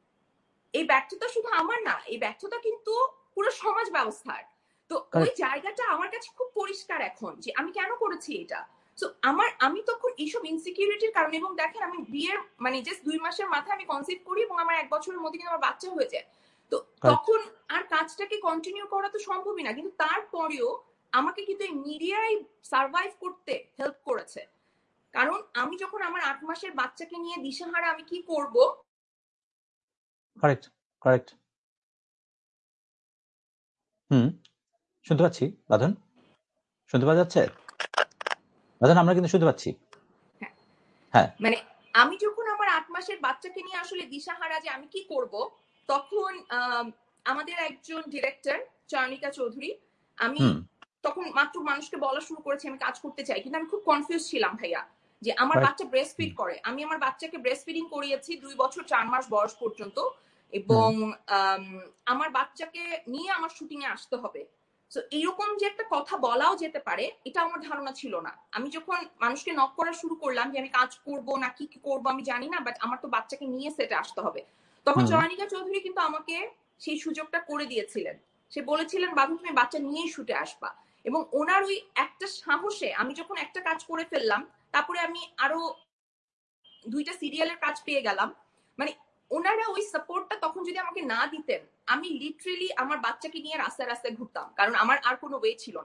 এই ব্যর্থতা শুধু আমার না, এই ব্যর্থতা কিন্তু পুরো সমাজ ব্যবস্থার। তো ওই জায়গাটা আমার কাছে খুব পরিষ্কার এখন যে আমি কেন করেছি এটা। তো আমি তখন এইসব ইনসিকিউরিটির কারণে, এবং দেখেন আমি বিয়ের মানে জাস্ট 2 মাসের মাথায় আমি কনসিভ করি এবং আমার 1 বছরের মধ্যে কিন্তু আমার বাচ্চা হয়ে যায়। তো তখন আর কাজটাকে কন্টিনিউ করা তো সম্ভবই না, কিন্তু তারপরেও আমাকে কিন্তু এই মিডিয়ায় সার্ভাইভ করতে হেল্প করেছে। কারণ আমি যখন আমার 8 মাসের বাচ্চাকে নিয়ে দিশাহারা আমি কি করব। Correct, correct. শুনতে পাচ্ছি বাঁধন, শুনতে পাওয়া যাচ্ছে বাঁধন? আমরা কিন্তু শুনতে পাচ্ছি। হ্যাঁ, মানে আমি যখন আমার 8 মাসের বাচ্চাকে নিয়ে আসলে দিশাহারা যে আমি কি করব, তখন আমাদের একজন ডিরেক্টর চয়নিকা চৌধুরী, আমি তখন মাত্র মানুষকে বলা শুরু করেছি আমি কাজ করতে চাই, কিন্তু আমি খুব কনফিউজ ছিলাম ভাইয়া, যে আমার বাচ্চা ব্রেস্ট ফিড করে। আমি আমার বাচ্চাকে ব্রেস্ট ফিডিং করিয়েছি 2 বছর 4 মাস বয়স পর্যন্ত, এবং আমার বাচ্চাকে নিয়ে আমার শুটিং এ আসতে হবে। তো এইরকম যে একটা কথা বলাও যেতে পারে এটা আমার ধারণা ছিল না। আমি যখন মানুষকে নক করা শুরু করলাম যে আমি কাজ করব না কি করব আমি জানি না, বাট আমার তো বাচ্চাকে নিয়ে সেটে আসতে হবে, তখন চয়নিকা চৌধুরী কিন্তু আমাকে সেই সুযোগটা করে দিয়েছিলেন। সে বলেছিলেন বাবু তুমি বাচ্চা নিয়েই শুটে আসবা, এবং ওনার ওই একটা সাহসে আমি যখন একটা কাজ করে ফেললাম, তারপরে আমি আরো 2টা সিরিয়ালের কাজ পেয়ে গেলাম। মানে ওনারা ওই সাপোর্টটা তখন যদি আমাকে না দিতেন, আমি লিটারেলি আমার বাচ্চাকে নিয়ে রাস্তায় রাস্তায় ঘুরতাম, কারণ আমার আর কোনো ওয়ে ছিল না।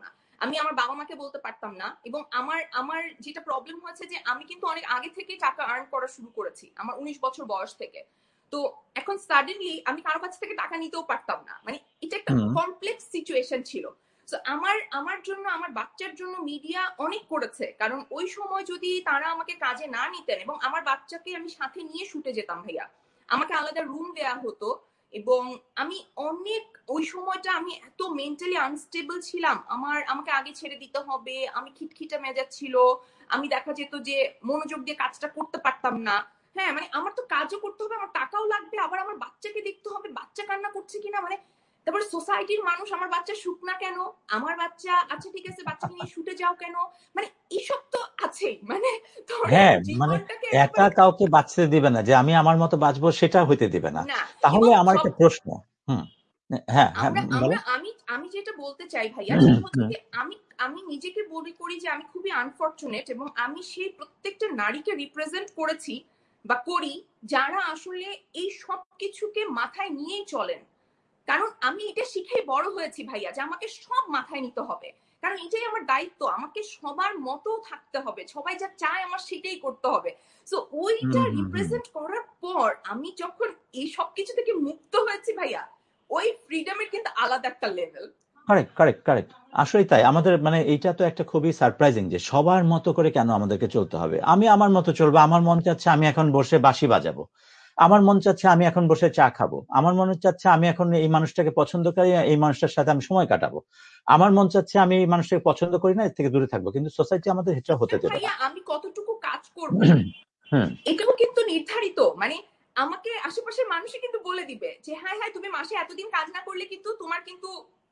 আমি আমার বাবা মাকে বলতে পারতাম না। এবং আমার আমার যেটা প্রবলেম হয়েছে যে আমি কিন্তু অনেক আগে থেকে টাকা আর্ন করা শুরু করেছি, আমার 19 বছর বয়স থেকে। তো এখন সাডেনলি আমি কারো কাছ থেকে টাকা নিতেও পারতাম না, মানে এটা একটা কমপ্লেক্স সিচুয়েশন ছিল। তো আমার জন্য, আমার বাচ্চার জন্য মিডিয়া অনেক করেছে, কারণ ওই সময় যদি তারা আমাকে কাজে না নিতেন, এবং আমার বাচ্চাকে আমি সাথে নিয়ে শুটে যেতাম ভাইয়া, আমাকে আলাদা রুম দেয়া হতো, এবং আমি অনেক, ওই সময়টা আমি এত মেন্টালি আনস্টেবল ছিলাম, আমাকে আগে ছেড়ে দিতে হবে, আমি খিটখিটে মেজাজ ছিল, আমি দেখা যেত যে মনোযোগ দিয়ে কাজটা করতে পারতাম না। হ্যাঁ, মানে আমার তো কাজও করতে হবে, আমার টাকাও লাগবে, আবার আমার বাচ্চাকে দেখতে হবে, বাচ্চা কান্না করছে কিনা, মানে তারপর সোসাইটির মানুষ আমার বাচ্চা শুক না কেন, আমার বাচ্চা আচ্ছা ঠিক আছে বাচ্চাকে নিয়ে শুটে যাও কেন, মানে এইসব তো আছেই, মানে হ্যাঁ, মানে জীবনটাকে একা একেবারে কাউকে বাঁচতে দিবে না, যে আমি আমার মতো বাঁচবো সেটা হইতে দিবে না। না। তাহলে এবং আমার সব একটা প্রশ্ন, হুম, হ্যাঁ হ্যাঁ, আমরা বলো। আমরা আমি আমি যেটা বলতে চাই ভাইয়া, সেটা হচ্ছে যে আমি আমি নিজেকে মনে করি যে আমি খুবই আনফরচুনেট, এবং আমি সেই প্রত্যেকটা নারীকে রিপ্রেজেন্ট করেছি বা করি যারা আসলে এই সব কিছুকে মাথায় নিয়েই চলেন। কারণ আমি এটা শিখেই বড় হয়েছি ভাইয়া, যে আমাকে সব মাথায় নিতে হবে, কারণ এটাই আমার দায়িত্ব, আমাকে সবার মতো থাকতে হবে, সবাই যা চায় আমার সেটাই করতে হবে। তো ওইটা রিপ্রেজেন্ট করার পর আমি যখন এই সব কিছু থেকে মুক্ত হয়েছি ভাইয়া, ওই ফ্রিডমের কিন্তু আলাদা একটা লেভেল। কারেক্ট কারেক্ট কারেক্ট, আসলেই তাই। আমাদের মানে এইটা তো একটা খুবই সারপ্রাইজিং যে সবার মতো করে কেন আমাদেরকে চলতে হবে। আমি আমার মতো চলবো, আমার মন চাচ্ছে আমি এখন বসে বাঁশি বাজাবো, আমার মন চাচ্ছে আমি এখন বসে চা খাবো, আমার মন চাচ্ছে আমি এখন এই মানুষটাকে পছন্দ করি, এই মানুষটার সাথে আমি সময় কাটাবো, আমার মন চাচ্ছে আমি এই মানুষটাকে পছন্দ করি না, এর থেকে দূরে থাকবো। কিন্তু সোসাইটি আমাদের এটা হতে দেবে না। ভাইয়া আমি কতটুকু কাজ করব হুম, এটাও কিন্তু নির্ধারিত, মানে আমাকে আশেপাশের মানুষই কিন্তু বলে দিবে যে হ্যাঁ হ্যাঁ তুমি মাসে এতদিন কাজ না করলে কিন্তু তোমার কিন্তু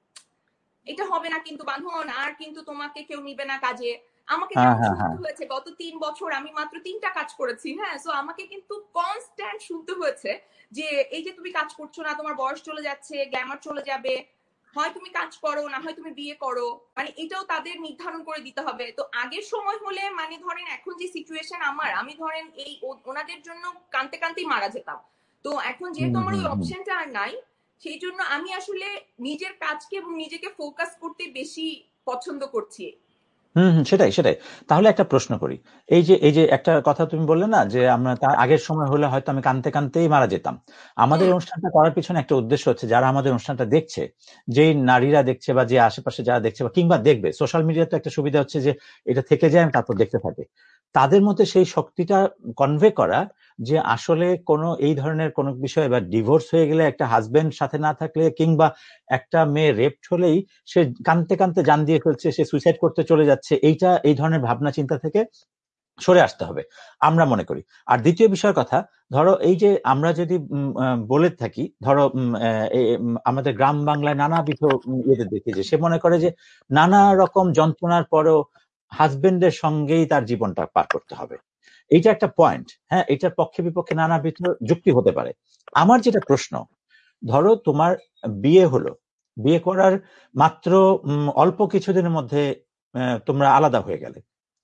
এটা হবে না, কিন্তু বাঁধন, আর কিন্তু তোমাকে কেউ নিবে না কাজে। আমাকে হ্যাঁ যেমন হ্যাঁ শুনতে হ্যাঁ, হয়েছে গত 3 বছর আমি মাত্র 3টা কাজ করেছি, হ্যাঁ, সো আমাকে কিন্তু কনস্ট্যান্ট শুনতে হয়েছে যে এই যে তুমি কাজ করছো না, তোমার বয়স চলে যাচ্ছে, গ্ল্যামার চলে যাবে, হয় তুমি কাজ করো না হয় তুমি বিয়ে করো, মানে এটাও তাদের নির্ধারণ করে দিতে হবে। তো আগের সময় হলে মানে ধরেন এখন যে সিচুয়েশন আমার, আমি ধরেন এই ওনাদের জন্য কানতে কানতেই মারা যেতাম। তো এখন যেহেতু আমার ওই হুম। অপশনটা আর নাই, সেই জন্য আমি আসলে নিজের কাজকে এবং নিজেকে ফোকাস করতে বেশি পছন্দ করছি। সেটাই সেটাই। তাহলে একটা প্রশ্ন করি, এই যে একটা কথা তুমি বললে না যে আমরা তার আগের সময় হলে হয়তো আমি কানতে কানতেই মারা যেতাম। আমাদের হুম। অনুষ্ঠানটা করার পিছনে একটা উদ্দেশ্য হচ্ছে, যারা আমাদের অনুষ্ঠানটা দেখছে, যেই নারীরা দেখছে বা যে আশেপাশে যারা দেখছে বা কিংবা দেখবে, সোশ্যাল মিডিয়াতে একটা সুবিধা হচ্ছে যে এটা থেকে যায় তারপর দেখতে থাকে, তাদের মধ্যে সেই শক্তিটা কনভে করা যে আসলে কোনো এই ধরনের কোনো বিষয় বা ডিভোর্স হয়ে গেলে, একটা হাজবেন্ড সাথে না থাকলে, কিংবা একটা মেয়ে রেপড হলেই সে কানতে কানতে জান দিয়ে ফেলছে, সে সুইসাইড করতে চলে যাচ্ছে, এই ধরনের ভাবনা চিন্তা থেকে সরে আসতে হবে আমরা মনে করি। আর দ্বিতীয় বিষয়ের কথা, ধরো এই যে আমরা যদি বলে থাকি, ধরো আমাদের গ্রাম বাংলায় নানাবিধ ইয়েতে দেখি যে সে মনে করে যে নানা রকম যন্ত্রণার পরেও হাজবেন্ডের সঙ্গেই তার জীবনটা পার করতে হবে। এইটা একটা পয়েন্ট, হ্যাঁ, এটার পক্ষে বিপক্ষে নানাবিধ যুক্তি হতে পারে। আমার যেটা প্রশ্ন, ধরো তোমার বিয়ে হলো, বিয়ে করার মাত্র অল্প কিছুদিনের মধ্যে তোমরা আলাদা হয়ে গেলে,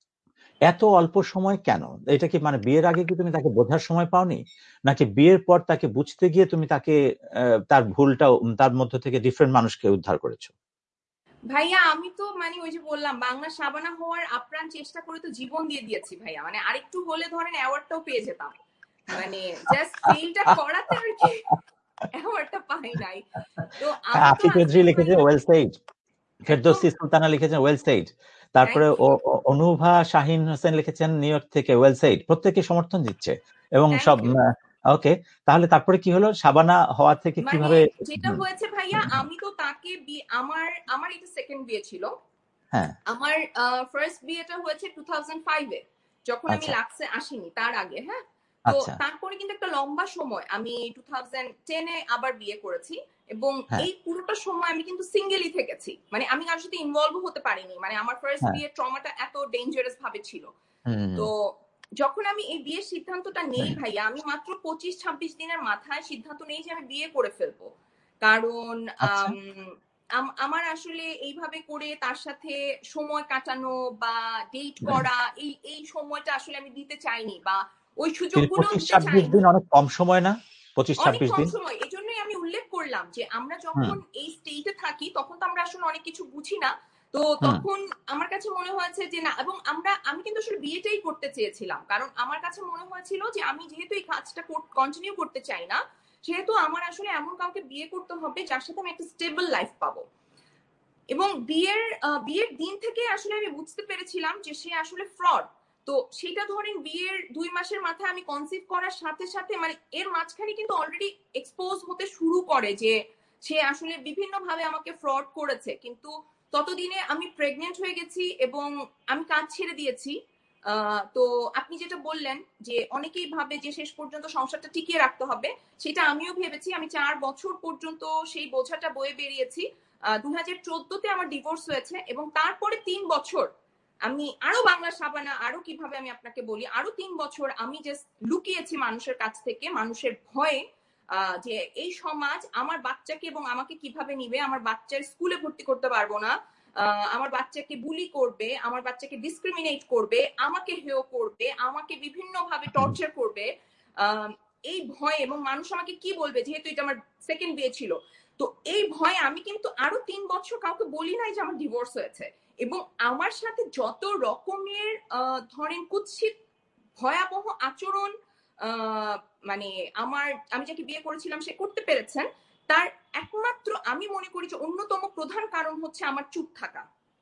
এত অল্প সময় কেন? এটা কি মানে বিয়ের আগে কি তুমি তাকে বোঝার সময় পাওনি, নাকি বিয়ের পর তাকে বুঝতে গিয়ে তুমি তাকে তার ভুলটা তার মধ্য থেকে ডিফারেন্ট মানুষকে উদ্ধার করেছো? ভাইয়া আমি তো মানে ওই যে বললাম, বাংলা সাবানা হওয়ার আপ্রাণ চেষ্টা করে তো জীবন দিয়ে দিয়েছি ভাইয়া, মানে আরেকটু হলে ধরেন অ্যাওয়ার্ডটাও পেয়ে যেতাম, মানে জাস্ট ফেলটা করাতে আর কি অ্যাওয়ার্ডটা পাই নাই। তো আমি তো আফি আজকে চৌধুরী লিখেছে ভাইয়া ওয়েল সেইড, একদম। ফেরদৌসী সুলতানা লিখেছেন ওয়েল সেইড, তারপরে থ্যাংক ইউ। অনুভা শাহিন হোসেন লিখেছেন নিউ ইয়র্ক থেকে ওয়েল সেইড, প্রত্যেকে সমর্থন দিচ্ছে এবং থ্যাংক সব। ইউ। ওকে, তাহলে তারপরে কি হলো, সাবানা হওয়া থেকে মানে কিভাবে? যেটা হুম, হয়েছে ভাইয়া, আমি তো তাকে আমার আমার এটা সেকেন্ড বিয়ে ছিল। হ্যাঁ, আমার ফার্স্ট বিয়েটা হয়েছে 2005-এ, যখন আমি আচ্ছা লাক্সে আসিনি তার আগে, হ্যাঁ। তো আচ্ছা, তারপরে কিন্তু একটা লম্বা সময় আমি 2010-এ আবার বিয়ে করেছি, এবং হ্যাঁ এই পুরোটা সময় আমি কিন্তু সিঙ্গেলই থেকেছি, মানে আমি কারোর সাথে ইনভলভ হতে পারিনি, মানে আমার ফার্স্ট হ্যাঁ, বিয়ের ট্রমাটা এত ডেঞ্জারাস ভাবে ছিল। হুম, তো যখন আমি এই বিয়ের সিদ্ধান্তটা নেই ভাইয়া, আমি মাত্র 25-26 দিনের মাথায় সিদ্ধান্ত নেই যে আমি বিয়ে করে ফেলবো, কারণ আচ্ছা, আমার আসলে এইভাবে করে তার সাথে সময় কাটানো বা ডেট করা, এই এই সময়টা আসলে আমি দিতে চাইনি, বা ওই কিন্তু সুযোগগুলো দিতে 25-26 চাইনি। দিন অনেক কম সময় না? পঁচিশ অনেক ছাব্বিশ কম দিন সময়, এজন্যই আমি উল্লেখ করলাম যে আমরা হুম, যখন এই স্টেটে থাকি তখন তো আমরা আসলে অনেক কিছু বুঝি না। তো তো হুম তখন আমার কাছে মনে হয়েছে যে না, এবং আমি কিন্তু আসলে বিয়েটাই করতে চেয়েছিলাম, কারণ আমার কাছে মনে হয়েছিল যে আমি যেহেতু এই কাজটা কন্টিনিউ করতে চাই না, সেহেতু আমার আসলে এমন কাউকে বিয়ে করতে হবে যার সাথে আমি একটা স্টেবল লাইফ পাবো। এবং বিয়ের দিন থেকে আসলে আমি বুঝতে পেরেছিলাম যে সে আসলে ফ্রড। তো সেটা ধরেন বিয়ের 2 মাসের মাথায় আমি কনসিভ করার সাথে সাথে মানে এর মাঝখানে কিন্তু অলরেডি এক্সপোজ হতে শুরু করে যে সে আসলে বিভিন্ন ভাবে আমাকে ফ্রড করেছে। কিন্তু ততদিনে আমি প্রেগনেন্ট হয়ে গেছি এবং আমি কাজ ছেড়ে দিয়েছি। তো আপনি যেটা বললেন যে অনেকেই ভাবে যে শেষ পর্যন্ত সংসারটা টিকিয়ে রাখতে হবে, সেটা আমিও ভেবেছি। আমি 4 বছর পর্যন্ত সেই বোঝাটা বয়ে বেরিয়েছি। 2014-তে আমার ডিভোর্স হয়েছে এবং তারপরে 3 বছর আমি আরো বাংলা সাবানা আরো কিভাবে আমি আপনাকে বলি, আরো 3 বছর আমি জাস্ট লুকিয়েছি মানুষের কাছ থেকে, মানুষের ভয়ে, যে এই সমাজ আমার বাচ্চাকে এবং আমাকে কিভাবে নিবে, আমার বাচ্চার স্কুলে ভর্তি করতে পারবো না, আমার বাচ্চাকে বুলি করবে, আমার বাচ্চাকে ডিসক্রিমিনেট করবে, আমাকে হেয় করবে, আমাকে বিভিন্ন ভাবে টর্চার করবে, এই ভয়, এবং মানুষ আমাকে কি বলবে, যেহেতু এটা আমার সেকেন্ড বিয়ে ছিল। তো এই ভয়ে আমি কিন্তু আরো 3 বছর কাউকে বলি নাই যে আমার ডিভোর্স হয়েছে। এবং আমার সাথে যত রকমের ধরেন কুৎসিত ভয়াবহ আচরণ মানে আমি যাকে বিয়ে করেছিলাম সে করতে পেরেছেন, তার একমাত্র আমি মনে করি যে অন্যতম প্রধান কারণ হচ্ছে আমার চুপ থাকা।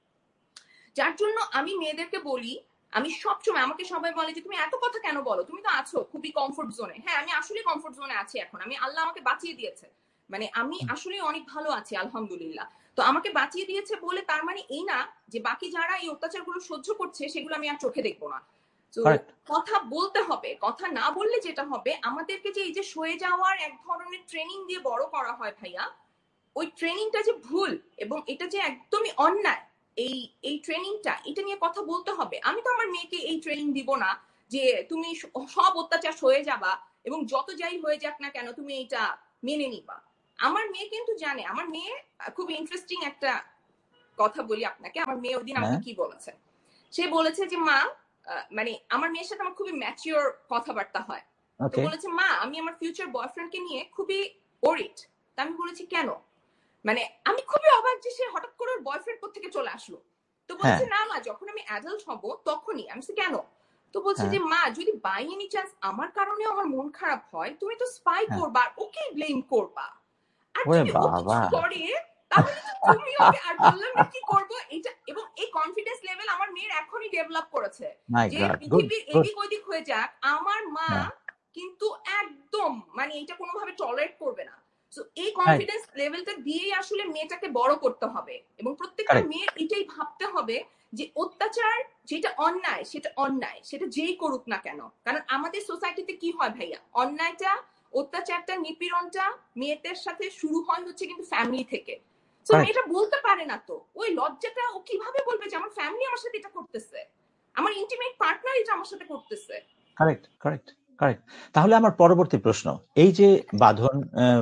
যার জন্য আমি মেয়েদেরকে বলি, আমি সবসময়, আমাকে সবাই বলে যে তুমি এত কথা কেন বলো, তুমি তো আছো খুবই কমফোর্ট জোনে। হ্যাঁ, আমি আসলে কমফোর্ট জোনে আছি এখন, আমি আল্লাহ আমাকে বাঁচিয়ে দিয়েছে, মানে আমি আসলে অনেক ভালো আছি আলহামদুলিল্লাহ। তো আমাকে বাঁচিয়ে দিয়েছে বলে তার মানে এই না যে বাকি যারা এই অত্যাচারগুলো সহ্য করছে সেগুলো আমি আর চোখে দেখবো না। তো কারেক্ট কথা বলতে হবে, কথা না বললে যেটা হবে, আমাদেরকে যে এই যে সয়ে যাওয়ার এক ধরনের ট্রেনিং দিয়ে বড় করা হয় ভাইয়া, ওই ট্রেনিংটা যে ভুল এবং এটা যে একদমই অন্যায়, এই এই ট্রেনিংটা, এটা নিয়ে কথা বলতে হবে। আমি তো আমার মেয়েকে এই ট্রেনিং দিব না যে তুমি সব অত্যাচার হয়ে যাবা এবং যত যাই হয়ে যাক না কেন তুমি এটা মেনে নিবা। আমার মেয়ে কিন্তু জানে, আমার মেয়ে খুব ইন্টারেস্টিং একটা কথা বলি আপনাকে, আমার মেয়ে ওই দিন আমাকে কি বলেছে। সে বলেছে যে মা, মানে আমার মেয়ের সাথে আমার খুবই ম্যাচিওর কথাবার্তা হয়। তো বলেছে মা, আমি আমার ফিউচার বয়ফ্রেন্ডকে নিয়ে খুবই ওরিড। তা আমি বলেছি কেন? মানে আমি খুবই অবাক যে সে হঠাৎ করে ওর বয়ফ্রেন্ড কোত্থেকে চলে আসলো। তো বলছে না মা, যখন আমি অ্যাডাল্ট হব তখনই। আমি কেন? তো বলছে যে মা, যদি বাই এনি চান্স আমার কারণে আমার মন খারাপ হয়, তুমি তো স্পাই করবা, ওকে ব্লেম করবা, আর যদি ও কিছু করে তাহলে তো তুমি ওকে। আর বললাম না কি করবো এটা, এবং এই কনফিডেন্স লেভেল আমার মেয়ের এখনই ডেভেলপ করেছে যে পৃথিবীর এদিক ওদিক হয়ে যাক, আমার মা কিন্তু একদম মানে এটা কোনোভাবে টলারেট করবে না। তো এই কনফিডেন্স লেভেলটা দিয়েই আসলে মেয়েটাকে বড় করতে হবে এবং প্রত্যেকটা মেয়ের এটাই ভাবতে হবে যে অত্যাচার যেটা অন্যায় সেটা অন্যায়, সেটা যেই করুক না কেন। কারণ আমাদের সোসাইটিতে কি হয় ভাইয়া, অন্যায়টা, অত্যাচারটা, নিপীড়নটা মেয়েদের সাথে শুরু হয় হচ্ছে কিন্তু ফ্যামিলি থেকে। তো মেয়েটা বলতে পারে না, তো ওই লজ্জাটা ও কিভাবে বলবে যে আমার ফ্যামিলি আমার সাথে এটা করতেছে, আমার ইন্টিমেট পার্টনার এটা আমার সাথে করতেছে। Correct correct correct. তাহলে আমার পরবর্তী প্রশ্ন, এই যে বাঁধন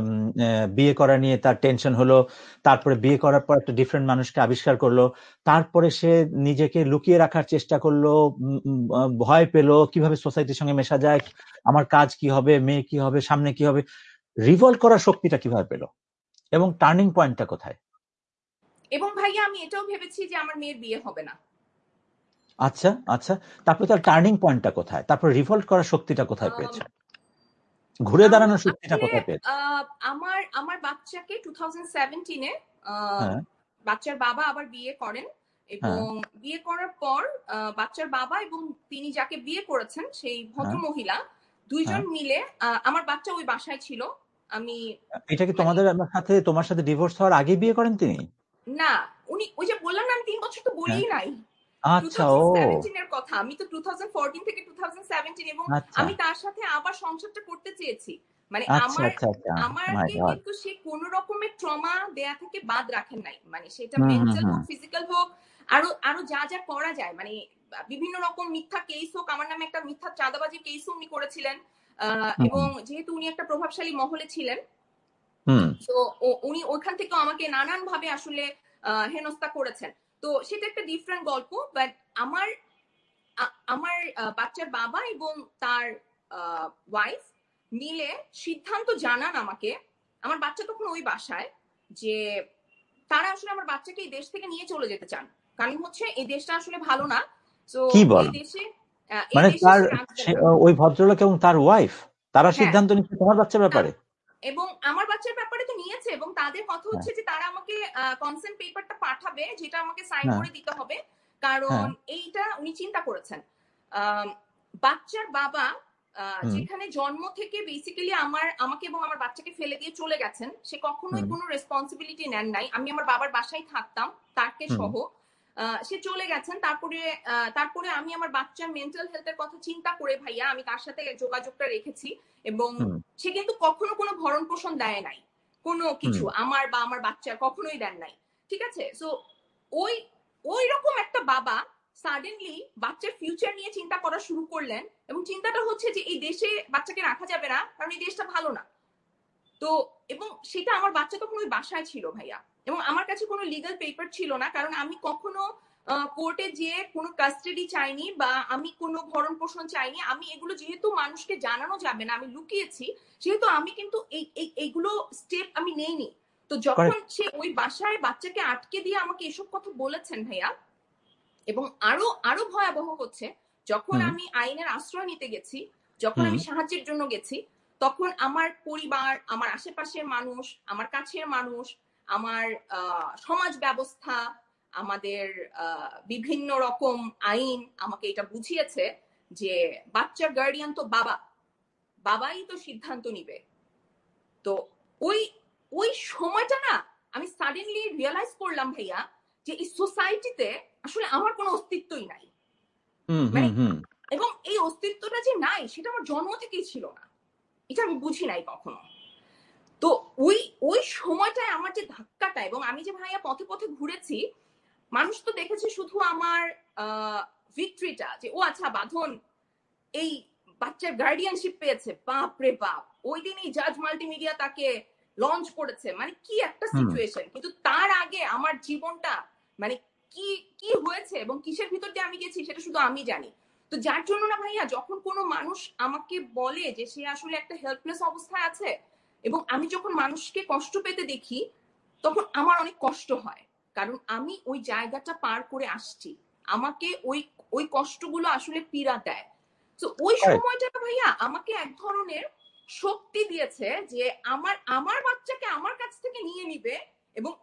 বিয়ে করা নিয়ে তার টেনশন হলো, তারপরে বিয়ে করার পর একটা ডিফারেন্ট মানুষকে আবিষ্কার করলো, তারপরে সে নিজেকে লুকিয়ে রাখার চেষ্টা করলো, ভয় পেলো কিভাবে সোসাইটির সঙ্গে মেশা যায়, আমার কাজ কি হবে, মেয়ে কি হবে, সামনে কি হবে, রিভলভ করার শক্তিটা কিভাবে পেলো এবং টার্নিং পয়েন্টটা কোথায়? এবং ভাইয়া আমি এটাও ভেবেছি যে আমার মেয়ের বিয়ে হবে না। আচ্ছা আচ্ছা, তারপরে তার টার্নিং পয়েন্টটা কোথায়, তারপর রিভলভ করার শক্তিটা কোথায় পেয়েছে, ঘুরে দাঁড়ানোর শক্তিটা কোথায় পেয়েছে? আমার আমার বাচ্চাকে 2017-এ বাচ্চার বাবা আবার বিয়ে করেন এবং বিয়ে করার পর বাচ্চার বাবা এবং তিনি যাকে বিয়ে করেছেন সেই ভদ্র মহিলা দুইজন মিলে, আমার বাচ্চা ওই বাসায় ছিল। আমি এটা কি তোমার সাথে ডিভোর্স হওয়ার আগে বিয়ে করেন তিনি? না, উনি ওই যে বললাম না আমি 3 বছর তো বলিই নাই, আচ্ছা, ও 2017 এর কথা। আমি তো 2014 থেকে 2017, এবং আমি তার সাথে আবার সংসারটা করতে চেয়েছি। মানে আমারকে কিন্তু সে কোন রকমের ট্রমা দেয়া থেকে বাদ রাখেন নাই, মানে সেটা মেন্টাল হোক ফিজিক্যাল হোক, আরো যা যা করা যায়, মানে বিভিন্ন রকম মিথ্যা কেস হোক, আমার নামে একটা মিথ্যা চাঁদাবাজি কেস উনি করেছিলেন, এবং যেহেতু উনি একটা প্রভাবশালী মহলে ছিলেন, তো উনি ওইখান থেকে আমাকে নানান ভাবে আসলে হেনস্থা করেছেন। তো সেটা একটা ডিফারেন্ট গল্প। বাট আমার আমার বাচ্চার বাবা এবং তার ওয়াইফ মিলে সিদ্ধান্ত জানান আমাকে, আমার বাচ্চা তখন ওই বাসায়, যে তারা আসলে আমার বাচ্চাকে এই দেশ থেকে নিয়ে চলে যেতে চান। কারণ হচ্ছে এই দেশটা আসলে ভালো না। তো কি এই বলেন? দেশে মানে তার সে রাখবে না। ওই ভদ্রলোক এবং তার ওয়াইফ তারা হ্যাঁ, সিদ্ধান্ত নিচ্ছে তোমার বাচ্চার ব্যাপারে? এবং আমার বাচ্চার ব্যাপারে তো নিয়েছে, এবং তাদের কথা হ্যাঁ, হচ্ছে যে তারা আমাকে কনসেন্ট পেপারটা পাঠাবে, যেটা আমাকে সাইন হ্যাঁ, করে দিতে হবে। কারণ হ্যাঁ, এইটা উনি চিন্তা করেছেন, আম, বাচ্চার বাবা হুম, যেখানে জন্ম থেকে বেসিক্যালি আমাকে এবং আমার বাচ্চাকে ফেলে দিয়ে চলে গেছেন, সে কখনোই হুম, কোনো রেসপন্সিবিলিটি নেন নাই। আমি আমার বাবার বাসায় থাকতাম তাকে হুম, সহ। সে চলে গেছেন। তারপরে আমি আমার বাচ্চার মেন্টাল হেলথের কথা চিন্তা করে ভাইয়া আমি তার সাথে যোগাযোগটা রেখেছি, এবং হুম, সে কিন্তু কখনো কোনো ভরণ পোষণ দেয় নাই, কোনো হুম, কিছু আমার বা আমার বাচ্চার কখনোই দেন নাই। ঠিক আছে, সো ওই ওই রকম একটা বাবা সাডেনলি বাচ্চার ফিউচার নিয়ে চিন্তা করা শুরু করলেন, এবং চিন্তাটা হচ্ছে যে এই দেশে বাচ্চাকে রাখা যাবে না কারণ এই দেশটা ভালো না। তো এবং সেটা আমার বাচ্চা তখন ওই বাসায় ছিল ভাইয়া, এবং আমার কাছে কোনো লিগাল পেপার ছিল না, কারণ আমি কখনো কোর্টে যেয়ে কোনো কাস্টাডি চাইনি বা আমি কোনো ভরণ পোষণ চাইনি। আমি এগুলো যেহেতু মানুষকে জানানো যাবে না, আমি লুকিয়েছি, সেহেতু আমি কিন্তু এইগুলো স্টেপ আমি নেইনি। তো যখন করেক্ট, সে ওই বাসায় বাচ্চাকে আটকে দিয়ে আমাকে এসব কথা বলেছেন ভাইয়া, এবং আরো আরো ভয়াবহ হচ্ছে, যখন হুম, আমি আইনের আশ্রয় নিতে গেছি, যখন হুম, আমি সাহায্যের জন্য গেছি, তখন আমার পরিবার, আমার আশেপাশের মানুষ, আমার কাছের মানুষ, আমার সমাজ ব্যবস্থা, আমাদের বিভিন্ন রকম আইন আমাকে এটা বুঝিয়েছে যে বাচ্চার গার্ডিয়ান তো বাবাই তো সিদ্ধান্ত নিবে। তো ওই ওই সময়টা না, আমি সাডেনলি রিয়েলাইজ করলাম ভাইয়া যে এই সোসাইটিতে আসলে আমার কোনো অস্তিত্বই নাই। হুম, হুম, মানে হুম, এবং এই অস্তিত্বটা যে নাই সেটা আমার জন্ম থেকেই ছিল না, এটা আমি বুঝি নাই কখনো। তো ওই ওই সময়টায় আমার যে ধাক্কাটা, এবং আমি যে ভাইয়া পথে পথে ঘুরেছি, মানুষ তো দেখেছে শুধু আমার ভিক্টরিটা, যে ও আচ্ছা বাঁধন এই বাচ্চার গার্ডিয়ানশিপ পেয়েছে, বাপ রে বাপ, ওই দিনই জাজ মাল্টিমিডিয়া তাকে লঞ্চ করেছে, মানে কি একটা হুম, সিচুয়েশন। কিন্তু তার আগে আমার জীবনটা মানে কি কি হয়েছে এবং কিসের ভিতর দিয়ে আমি গেছি সেটা শুধু আমি জানি। তো যার জন্য না ভাইয়া, যখন কোনো মানুষ আমাকে বলে যে সে আসলে একটা হেল্পলেস অবস্থায় আছে, এবং আমি যখন মানুষকে কষ্ট পেতে দেখি, তখন আমার অনেক কষ্ট হয়, কারণ আমি ওই জায়গাটা পার করে আসছি। আমাকে ওই ওই কষ্টগুলো আসলে পীড়া দেয়। তো ওই করেক্ট, সময়টা ভাইয়া আমাকে এক ধরনের শক্তি দিয়েছে যে আমার আমার বাচ্চাকে আমার কাছ থেকে নিয়ে নিবে, এবং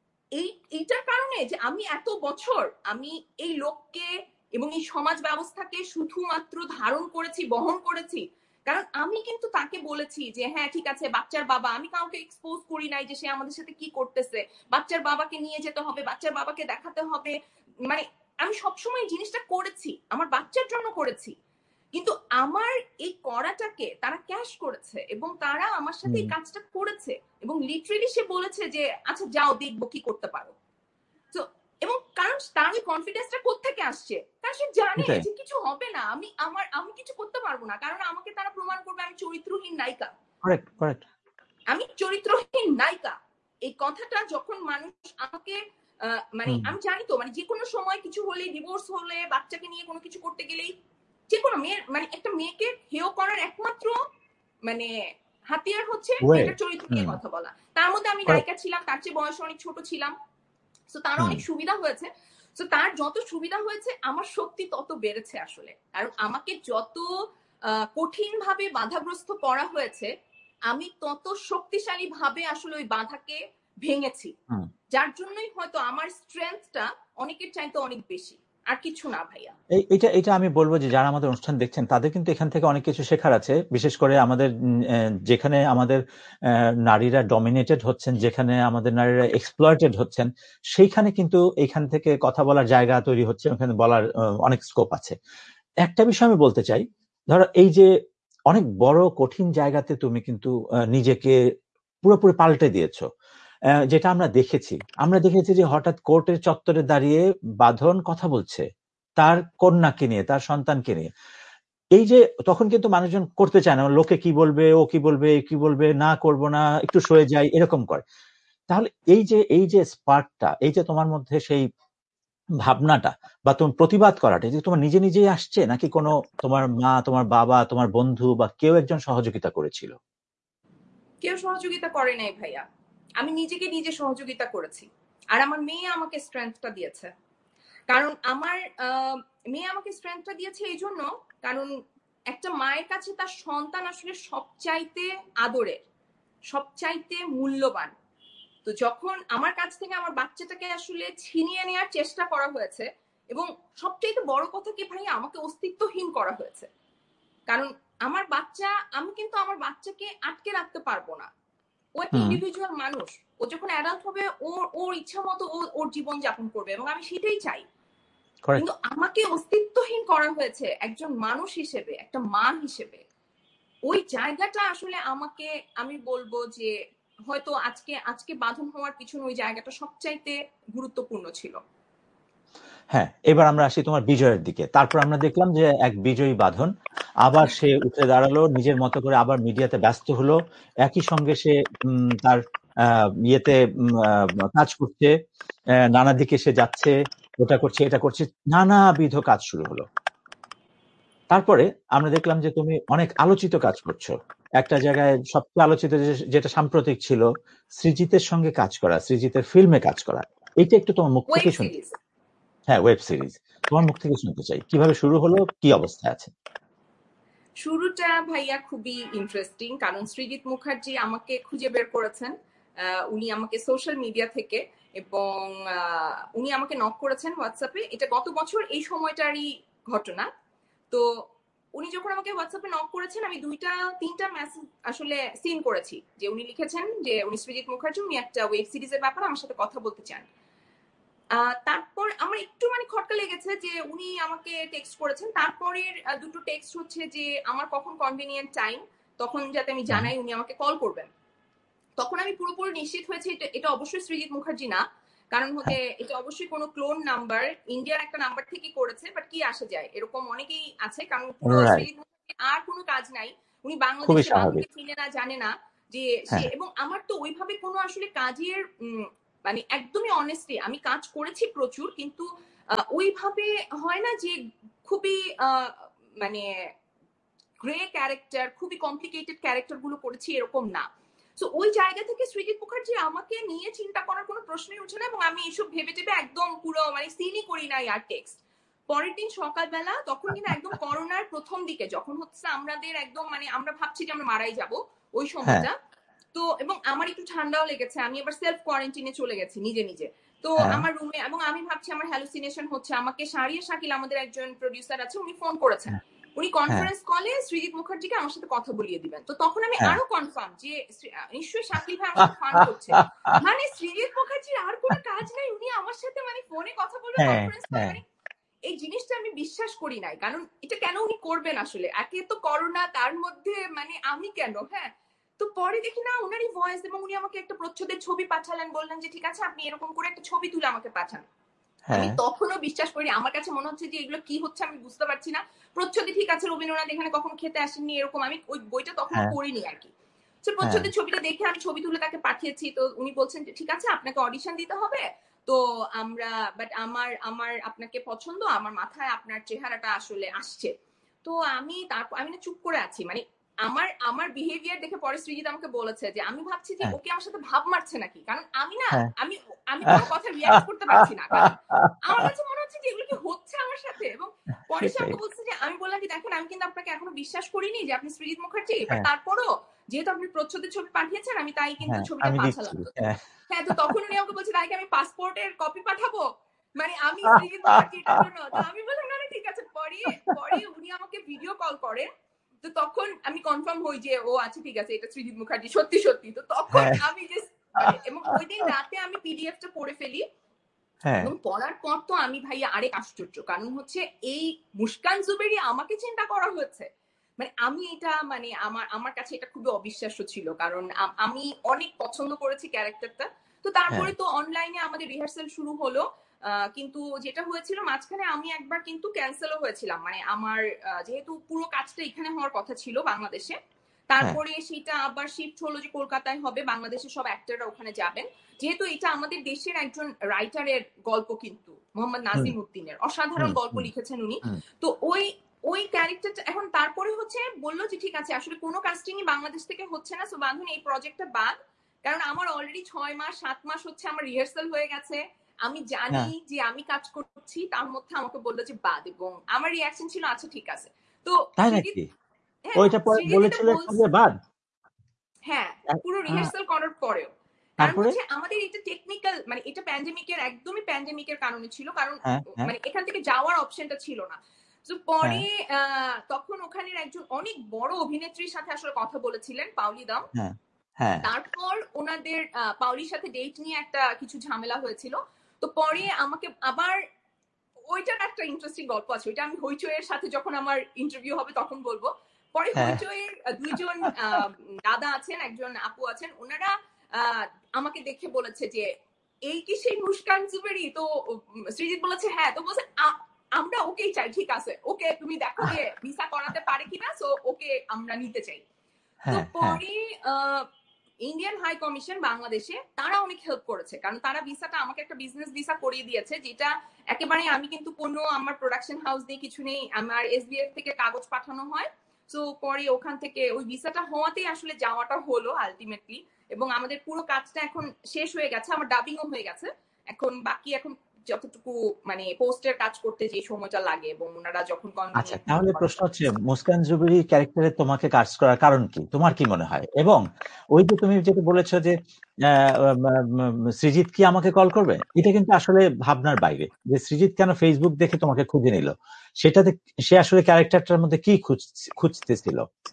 এইটার কারণে যে আমি এত বছর আমি এই লোককে এবং এই সমাজ ব্যবস্থাকে শুধুমাত্র ধারণ করেছি, বহন করেছি। কারণ আমি কিন্তু তাকে বলেছি যে হ্যাঁ ঠিক আছে বাচ্চার বাবা, আমি কাউকে এক্সপোজ করি নাই যে সে আমাদের সাথে কি করতেছে, বাচ্চার বাবাকে নিয়ে যেতে হবে, বাচ্চার বাবাকে দেখাতে হবে। মানে আমি সবসময় জিনিসটা করেছি, আমার বাচ্চার জন্য করেছি। কিন্তু আমার এই করাটাকে তারা ক্যাশ করেছে, এবং তারা আমার সাথে হুম, এই কাজটা করেছে, এবং লিটারেলি সে বলেছে যে আচ্ছা যাও দেখবো কি করতে পারো। তো এবং কারণ তার ওই কনফিডেন্সটা কোত্থেকে আসছে, কারণ সে জানে এটাই, যে কিছু হবে না, আমি কিছু করতে পারবো না, কারণ আমাকে তারা প্রমাণ করবে আমি চরিত্রহীন নায়িকা। করেক্ট, করেক্ট, আমি চরিত্রহীন নায়িকা, এই কথাটা যখন মানুষ আমাকে মানে হুম, আমি জানি তো, মানে যে কোনো সময় কিছু হলে, ডিভোর্স হলে, বাচ্চাকে নিয়ে কোনো কিছু করতে গেলেই, যে কোনো মেয়ের মানে একটা মেয়েকে হেয় করার একমাত্র মানে হাতিয়ার হচ্ছে ওয়ে, মেয়েটার চরিত্র নিয়ে হুম, কথা বলা। তার মধ্যে আমি করেক্ট, নায়িকা ছিলাম, তার চেয়ে বয়সে অনেক ছোট ছিলাম, তো তার হুম, অনেক সুবিধা হয়েছে। তো তার যত সুবিধা হয়েছে আমার শক্তি তত বেড়েছে আসলে, কারণ আমাকে যত কঠিন ভাবে বাধাগ্রস্ত করা হয়েছে, আমি তত শক্তিশালী ভাবে আসলে ওই বাধাকে ভেঙেছি। হুম। যার জন্যই হয়তো আমার স্ট্রেংথটা অনেকের চাইতে অনেক বেশি, আর কিছু না ভাইয়া। এটা এটা আমি বলবো যে যারা আমাদের অনুষ্ঠান দেখছেন তাদের কিন্তু এখান থেকে অনেক কিছু শেখার আছে, বিশেষ করে আমাদের যেখানে আমাদের নারীরা ডমিনেটেড হচ্ছেন, যেখানে আমাদের নারীরা এক্সপ্লয়েটেড হচ্ছেন, সেইখানে কিন্তু এখান থেকে কথা বলার জায়গা তৈরি হচ্ছে, ওখানে বলার অনেক স্কোপ আছে। একটা বিষয় আমি বলতে চাই, ধরো এই যে অনেক বড় কঠিন জায়গাতে তুমি কিন্তু নিজেকে পুরোপুরি পাল্টে দিয়েছো, যেটা আমরা দেখেছি যে হঠাৎ কোর্টের চত্বরে দাঁড়িয়ে বাঁধন কথা বলছে তার কন্যাকে নিয়ে, তার সন্তানকে নিয়ে। এই যে তখন কিন্তু মানুষজন করতে চায় না, লোকে কি বলবে, ও কি বলবে, এ কি বলবে, না করব না, একটু সরে যাই, এরকম করে। তাহলে এই যে স্পার্কটা, এই যে তোমার মধ্যে সেই ভাবনাটা বা তোমার প্রতিবাদ করাটা, যে তোমার নিজে নিজেই আসছে নাকি কোনো তোমার মা, তোমার বাবা, তোমার বন্ধু বা কেউ একজন সহযোগিতা করেছিল? কেউ সহযোগিতা করে নাই ভাইয়া, আমি নিজেকে নিজে সহযোগিতা করেছি, আর আমার মেয়ে আমাকে স্ট্রেংথটা দিয়েছে। কারণ আমার মেয়ে আমাকে স্ট্রেংথটা দিয়েছে এই জন্য, কারণ একটা মায়ের কাছে তার সন্তান আসলে সবচাইতে আদরের, সবচাইতে মূল্যবান। তো যখন আমার কাছ থেকে আমার বাচ্চাটাকে আসলে ছিনিয়ে নেওয়ার চেষ্টা করা হয়েছে, এবং সবচাইতে বড় কথা কি ভাই, আমাকে অস্তিত্বহীন করা হয়েছে। কারণ আমার বাচ্চা, আমি কিন্তু আমার বাচ্চাকে আটকে রাখতে পারবো না। ও একটা ইন্ডিভিজুয়াল মানুষ, ও যখন অ্যাডাল্ট হবে ওর ইচ্ছা মতো ওর জীবন যাপন করবে, এবং আমি সেটাই চাই। কিন্তু আমাকে অস্তিত্বহীন করা হয়েছে একজন মানুষ হিসেবে, একটা মা হিসেবে। ওই জায়গাটা আসলে আমাকে, আমি বলবো যে হয়তো আজকে বাঁধন হওয়ার পিছনে ওই জায়গাটা সবচাইতে গুরুত্বপূর্ণ ছিল। হ্যাঁ, এবার আমরা আসি তোমার বিজয়ের দিকে। তারপর আমরা দেখলাম যে এক বিজয়ী বাঁধন আবার সে উঠে দাঁড়ালো, নিজের মতো করে আবার মিডিয়াতে ব্যস্ত হলো, একই সঙ্গে সে তার ইয়েতে কাজ করছে, নানা দিকে সে যাচ্ছে, ওটা করছে এটা করছে, নানাবিধ কাজ শুরু হলো। তারপরে আমরা দেখলাম যে তুমি অনেক আলোচিত কাজ করছো। একটা জায়গায় সবচেয়ে আলোচিত যেটা সাম্প্রতিক ছিল, সৃজিতের সঙ্গে কাজ করা, সৃজিতের ফিল্মে কাজ করা। এইটা একটু তোমার মুখ থেকে শুনতে। হ্যাঁ, ওয়েব সিরিজ। তোমার মুখ থেকে শুনতে চাই, কিভাবে শুরু হলো, কি অবস্থায় আছে? শুরুটা ভাইয়া খুবই ইন্টারেস্টিং, কারণ সৃজিত মুখার্জি আমাকে খুঁজে বের করেছেন। উনি আমাকে সোশ্যাল মিডিয়া থেকে, এবং উনি আমাকে নক করেছেন হোয়াটসঅ্যাপে। এটা গত বছর এই সময়টারই ঘটনা। তো উনি যখন আমাকে হোয়াটসঅ্যাপে নক করেছেন, আমি 2-3টা মেসেজ আসলে সিন করেছি, যে উনি লিখেছেন যে উনি সৃজিত মুখার্জি, উনি একটা ওয়েব সিরিজের ব্যাপারে আমার সাথে কথা বলতে চান। তারপর আমার একটু খটকা লেগেছে যে উনি আমাকে টেক্সট করেছেন। তারপরের দুটো টেক্সট হচ্ছে যে আমার কখন কনভিনিয়েন্ট টাইম, তখন যাতে আমি জানাই উনি আমাকে কল করবেন। তখন আমি পুরোপুরি নিশ্চিত হয়েছি এটা অবশ্যই সৃজিত মুখার্জি না, কারণ হচ্ছে এটা অবশ্যই কোনো ক্লোন নাম্বার, ইন্ডিয়ার একটা নাম্বার থেকে করেছে। বাট কি আসে যায়, এরকম অনেকেই আছে, কারণ পুরো সৃজিত মুখার্জি আর কোনো কাজ নাই, উনি বাংলাদেশে বাংলাকে চিনে না, জানে না যে সে। এবং আমার তো ওইভাবে কোনো আসলে কাজের একদমই অনেস্টলি আমি কাজ করেছি প্রচুর, কিন্তু ওইভাবে হয় না যে খুবই মানে গ্রে ক্যারেক্টার, খুবই কমপ্লিকেটেড ক্যারেক্টার গুলো করেছি, এরকম না। তো ওই জায়গা থেকে সৃজিত মুখার্জি আমাকে নিয়ে চিন্তা করার কোনো প্রশ্নই উঠে না, এবং আমি এসব ভেবে টেবে একদম পুরো সিনই করি নাই আর টেক্সট। পরের দিন সকালবেলা, তখন কিন্তু একদম করোনার প্রথম দিকে, যখন হচ্ছে আমাদের একদম আমরা ভাবছি যে আমরা মারাই যাব ওই সময়টা। তো এবং আমার একটু ঠান্ডাও লেগেছে, আমি আবার সেলফ কোয়ারেন্টাইনে চলে গেছি নিজে নিজে। তো আমার রুমে, এবং আমি ভাবছি আমার হ্যালুসিনেশন হচ্ছে। আমাকে শাহরিয়া শাকিল, আমাদের একজন প্রডিউসার আছে, উনি ফোন করেছেন, উনি কনফারেন্স কলে সৃজিত মুখার্জিকে আমার সাথে কথা বলিয়ে দিবেন। তো তখন আমি আরো কনফার্ম যে নিশ্চয়ই শাকিল ভাই আমার সাথে ফান করছে, সৃজিত মুখার্জির আর কোনো কাজ নাই, উনি আমার সাথে ফোনে কথা বলবে, কনফারেন্স কলে। এই জিনিসটা আমি বিশ্বাস করি নাই, কারণ এটা কেন উনি করবেন আসলে, একে তো করোনা, তার মধ্যে আমি কেন। হ্যাঁ, তো পরে দেখি না উনারই ভয়েস, এবং উনি আমাকে একটা প্রচ্ছদের ছবি পাঠালেন, বললেন যে ঠিক আছে আপনি এরকম করে একটা ছবি তুলে আমাকে পাঠান। আমি তখনও বিশ্বাস করি, আমার কাছে মনে হচ্ছে যে এগুলো কি হচ্ছে আমি বুঝতে পারছি না। প্রচ্ছদে ঠিক আছে, রবীন্দ্রনাথ এখানে কখনো খেতে আসেননি, এরকম আমি ওই বইটা তখনও পড়িনি আর কি। প্রচ্ছদের ছবিটা দেখে আমি ছবি তুলে তাকে পাঠিয়েছি। তো উনি বলছেন যে ঠিক আছে আপনাকে অডিশন দিতে হবে, তো আমরা বাট আমার আপনাকে পছন্দ, আমার মাথায় আপনার চেহারাটা আসলে আসছে। তো আমি না চুপ করে আছি, আমার বিহেভিয়ার দেখে পরে সৃজিত আমাকে বলেছে যে আমি ভাবছি যে ওকে আমার সাথে ভাব মারছে নাকি, কারণ আমি না আমি কোনো কথা রিয়াক্ট করতে পারছি না, কারণ আমার কাছে মনে হচ্ছে যে এগুলো কি হচ্ছে আমার সাথে। এবং পরে সে আমাকে বলছে যে, আমি বললাম যে দেখেন আমি কিন্তু আপনাকে এখনো বিশ্বাস করিনি যে আপনি সৃজিত মুখার্জি, বাট তারপরও যেহেতু আপনি প্রচ্ছদের ছবি পাঠিয়েছেন, আমি তাই কিন্তু ছবিটা পাঠালাম। হ্যাঁ, তো তখন উনি আমাকে বলছে তাই কি আমি পাসপোর্টের কপি পাঠাবো, আমি সৃজিত মুখার্জির জন্য। তো আমি বললাম না ঠিক আছে। পরে উনি আমাকে ভিডিও কল করেন, তো তখন আমি কনফার্ম হই যে ও আচ্ছা ঠিক আছে, এটা সৃজিত মুখার্জি সত্যি সত্যি। তো তখন আমি এবং ওই দিন রাতে আমি পিডিএফটা পড়ে ফেলি, এবং পড়ার পর তো আমি ভাইয়া আরেক আশ্চর্য, কারণ হচ্ছে এই মুস্কান জুবেরি আমাকে চিন্তা করা হয়েছে। আমি এটা আমার কাছে এটা খুবই অবিশ্বাস্য ছিল, কারণ আমি অনেক পছন্দ করেছি ক্যারেক্টারটা। তো তারপরে তো অনলাইনে আমাদের রিহার্সাল শুরু হলো, কিন্তু যেটা হয়েছিল মাঝখানে আমি একবার কিন্তু ক্যান্সেলও হয়েছিলাম, আমার যেহেতু পুরো কাজটা এখানে হওয়ার কথা ছিল বাংলাদেশে, তারপরে সেটা আবার শিফট হলো যে কলকাতায় হবে, বাংলাদেশের সব অ্যাক্টররা ওখানে যাবেন। যেহেতু এটা আমাদের দেশের একজন রাইটারের গল্প, কিন্তু মোহাম্মদ নাজিম উদ্দিনের অসাধারণ গল্প লিখেছেন উনি। তো ওই ক্যারেক্টারটা এখন তারপরে হচ্ছে বললো যে ঠিক আছে আসলে কোনো কাস্টিংই বাংলাদেশ থেকে হচ্ছে না, সো বাঁধন এই প্রজেক্টটা বাদ, কারণ আমার অলরেডি 6 মাস 7 মাস হচ্ছে আমার রিহার্সাল হয়ে গেছে, আমি জানি হ্যাঁ যে আমি কাজ করছি, তার মধ্যে আমাকে বললো যে বাদ, এবং আমার রিয়াকশন ছিল আচ্ছা ঠিক আছে। তো তাই সৃজিত, নাকি? হ্যাঁ, এবং ওইটা পরে সৃজিত এটা বলেছিল একটু বলছে, যে বাদ। হ্যাঁ, পুরো রিহার্সাল করার পরেও। কারণ তারপরে হচ্ছে আমাদের এটা টেকনিক্যাল, মানে এটা প্যান্ডেমিকের, একদমই প্যান্ডেমিকের কারণে ছিল, কারণ হ্যাঁ হ্যাঁ মানে এখান থেকে যাওয়ার অপশনটা ছিল না। তো হ্যাঁ পরে তখন ওখানের একজন অনেক বড় অভিনেত্রীর সাথে আসলে কথা বলেছিলেন, পাওলি দাম। হ্যাঁ হ্যাঁ তারপর ওনাদের পাওলির সাথে ডেট নিয়ে একটা কিছু ঝামেলা হয়েছিল। তো পরে আমাকে আবার, ওইটার একটা ইন্টারেস্টিং গল্প আছে, ওইটা আমি হইচইয়ের সাথে যখন আমার ইন্টারভিউ হবে তখন বলবো। পরে হ্যাঁ হইচইয়ের দুইজন দাদা আছেন, একজন আপু আছেন, ওনারা আমাকে দেখে বলেছে যে এই কি সেই মুস্কান জুবেরি? তো সৃজিত বলেছে হ্যাঁ। তো বলছে আমরা ওকেই চাই, ঠিক আছে, ওকে তুমি দেখো যে ভিসা করাতে পারে কিনা, সো ওকে আমরা নিতে চাই। তো হ্যাঁ হ্যাঁ পরে ইন্ডিয়ান হাই কমিশন বাংলাদেশে তারা অনেক হেল্প করেছে, কারণ তারা ভিসাটা আমাকে একটা বিজনেস ভিসা করিয়ে দিয়েছে, যেটা একেবারে আমি কিন্তু কোনো আমার প্রোডাকশন হাউস দিয়ে কিছু নেই, আমার এসবিএফ থেকে কাগজ পাঠানো হয়। তো পরে ওখান থেকে ওই ভিসাটা হওয়াতেই আসলে যাওয়াটা হলো আলটিমেটলি, এবং আমাদের পুরো কাজটা এখন শেষ হয়ে গেছে, আমার ডাবিংও হয়ে গেছে। এখন বাকি এখন যতটুকু মানে পোস্টের কাজ করতে যে সময়টা লাগে, এবং ওনারা যখন আচ্ছা, কনভিনিয়েন্ট মনে তাহলে করেন প্রশ্ন হচ্ছে তখন। মুস্কান জুবেরি ক্যারেক্টারে তোমাকে কাজ করার কারণ কি? তোমার কি মনে হয়? এবং ওই যে তুমি যেটা বলেছো যে সৃজিত কি আমাকে কল করবে, এটা কিন্তু আসলে ভাবনার বাইরে। যে সৃজিত কেন ফেসবুক দেখে তোমাকে খুঁজে নিল, সেটাতে সে আসলে ক্যারেক্টারটার মধ্যে কি খুঁজতেছিল?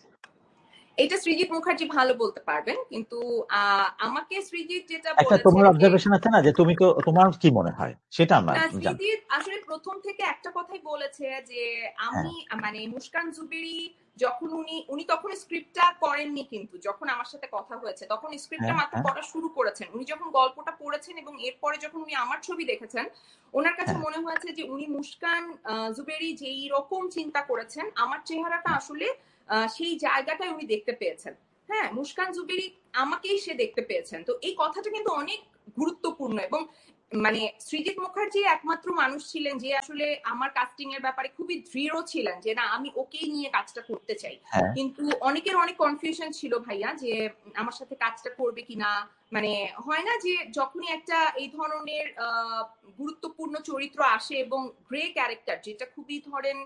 এটা সৃজিত মুখার্জি ভালো বলতে পারবেন, কিন্তু আমাকে সৃজিত যেটা একটা বলেছে তোমার যে, অবজারভেশন আছে না, যে তুমি তো, তোমার কি মনে হয় সেটা আমার না, জানতে। সৃজিত আসলে প্রথম থেকে একটা কথাই বলেছে যে হ্যাঁ আমি মানে মুস্কান জুবেরি, যখন উনি তখন স্ক্রিপ্টটা করেননি, কিন্তু যখন আমার সাথে কথা হয়েছে তখন স্ক্রিপ্টটা হ্যাঁ মাত্র হ্যাঁ পড়া শুরু করেছেন। উনি যখন গল্পটা পড়েছেন এবং এরপরে যখন উনি আমার ছবি দেখেছেন, ওনার কাছে হ্যাঁ মনে হয়েছে যে উনি মুস্কান জুবেরি যেই রকম চিন্তা করেছেন, আমার চেহারাটা আসলে সেই জায়গাটায় উনি দেখতে পেয়েছেন। হ্যাঁ, মুস্কান জুবেরি আমাকেই সে দেখতে পেয়েছেন। তো এই কথাটা কিন্তু অনেক গুরুত্বপূর্ণ, এবং মানে সৃজিত মুখার্জি একমাত্র মানুষ ছিলেন যে আসলে আমার কাস্টিং এর ব্যাপারে খুবই দৃঢ় ছিলেন যে না, আমি ওকেই নিয়ে কাজটা করতে চাই। হ্যাঁ কিন্তু অনেকের অনেক কনফিউশন ছিল ভাইয়া, যে আমার সাথে কাজটা করবে কিনা। মানে হয় না যে যখনই একটা এই ধরনের গুরুত্বপূর্ণ চরিত্র আসে এবং গ্রে ক্যারেক্টার, যেটা খুবই ধরেন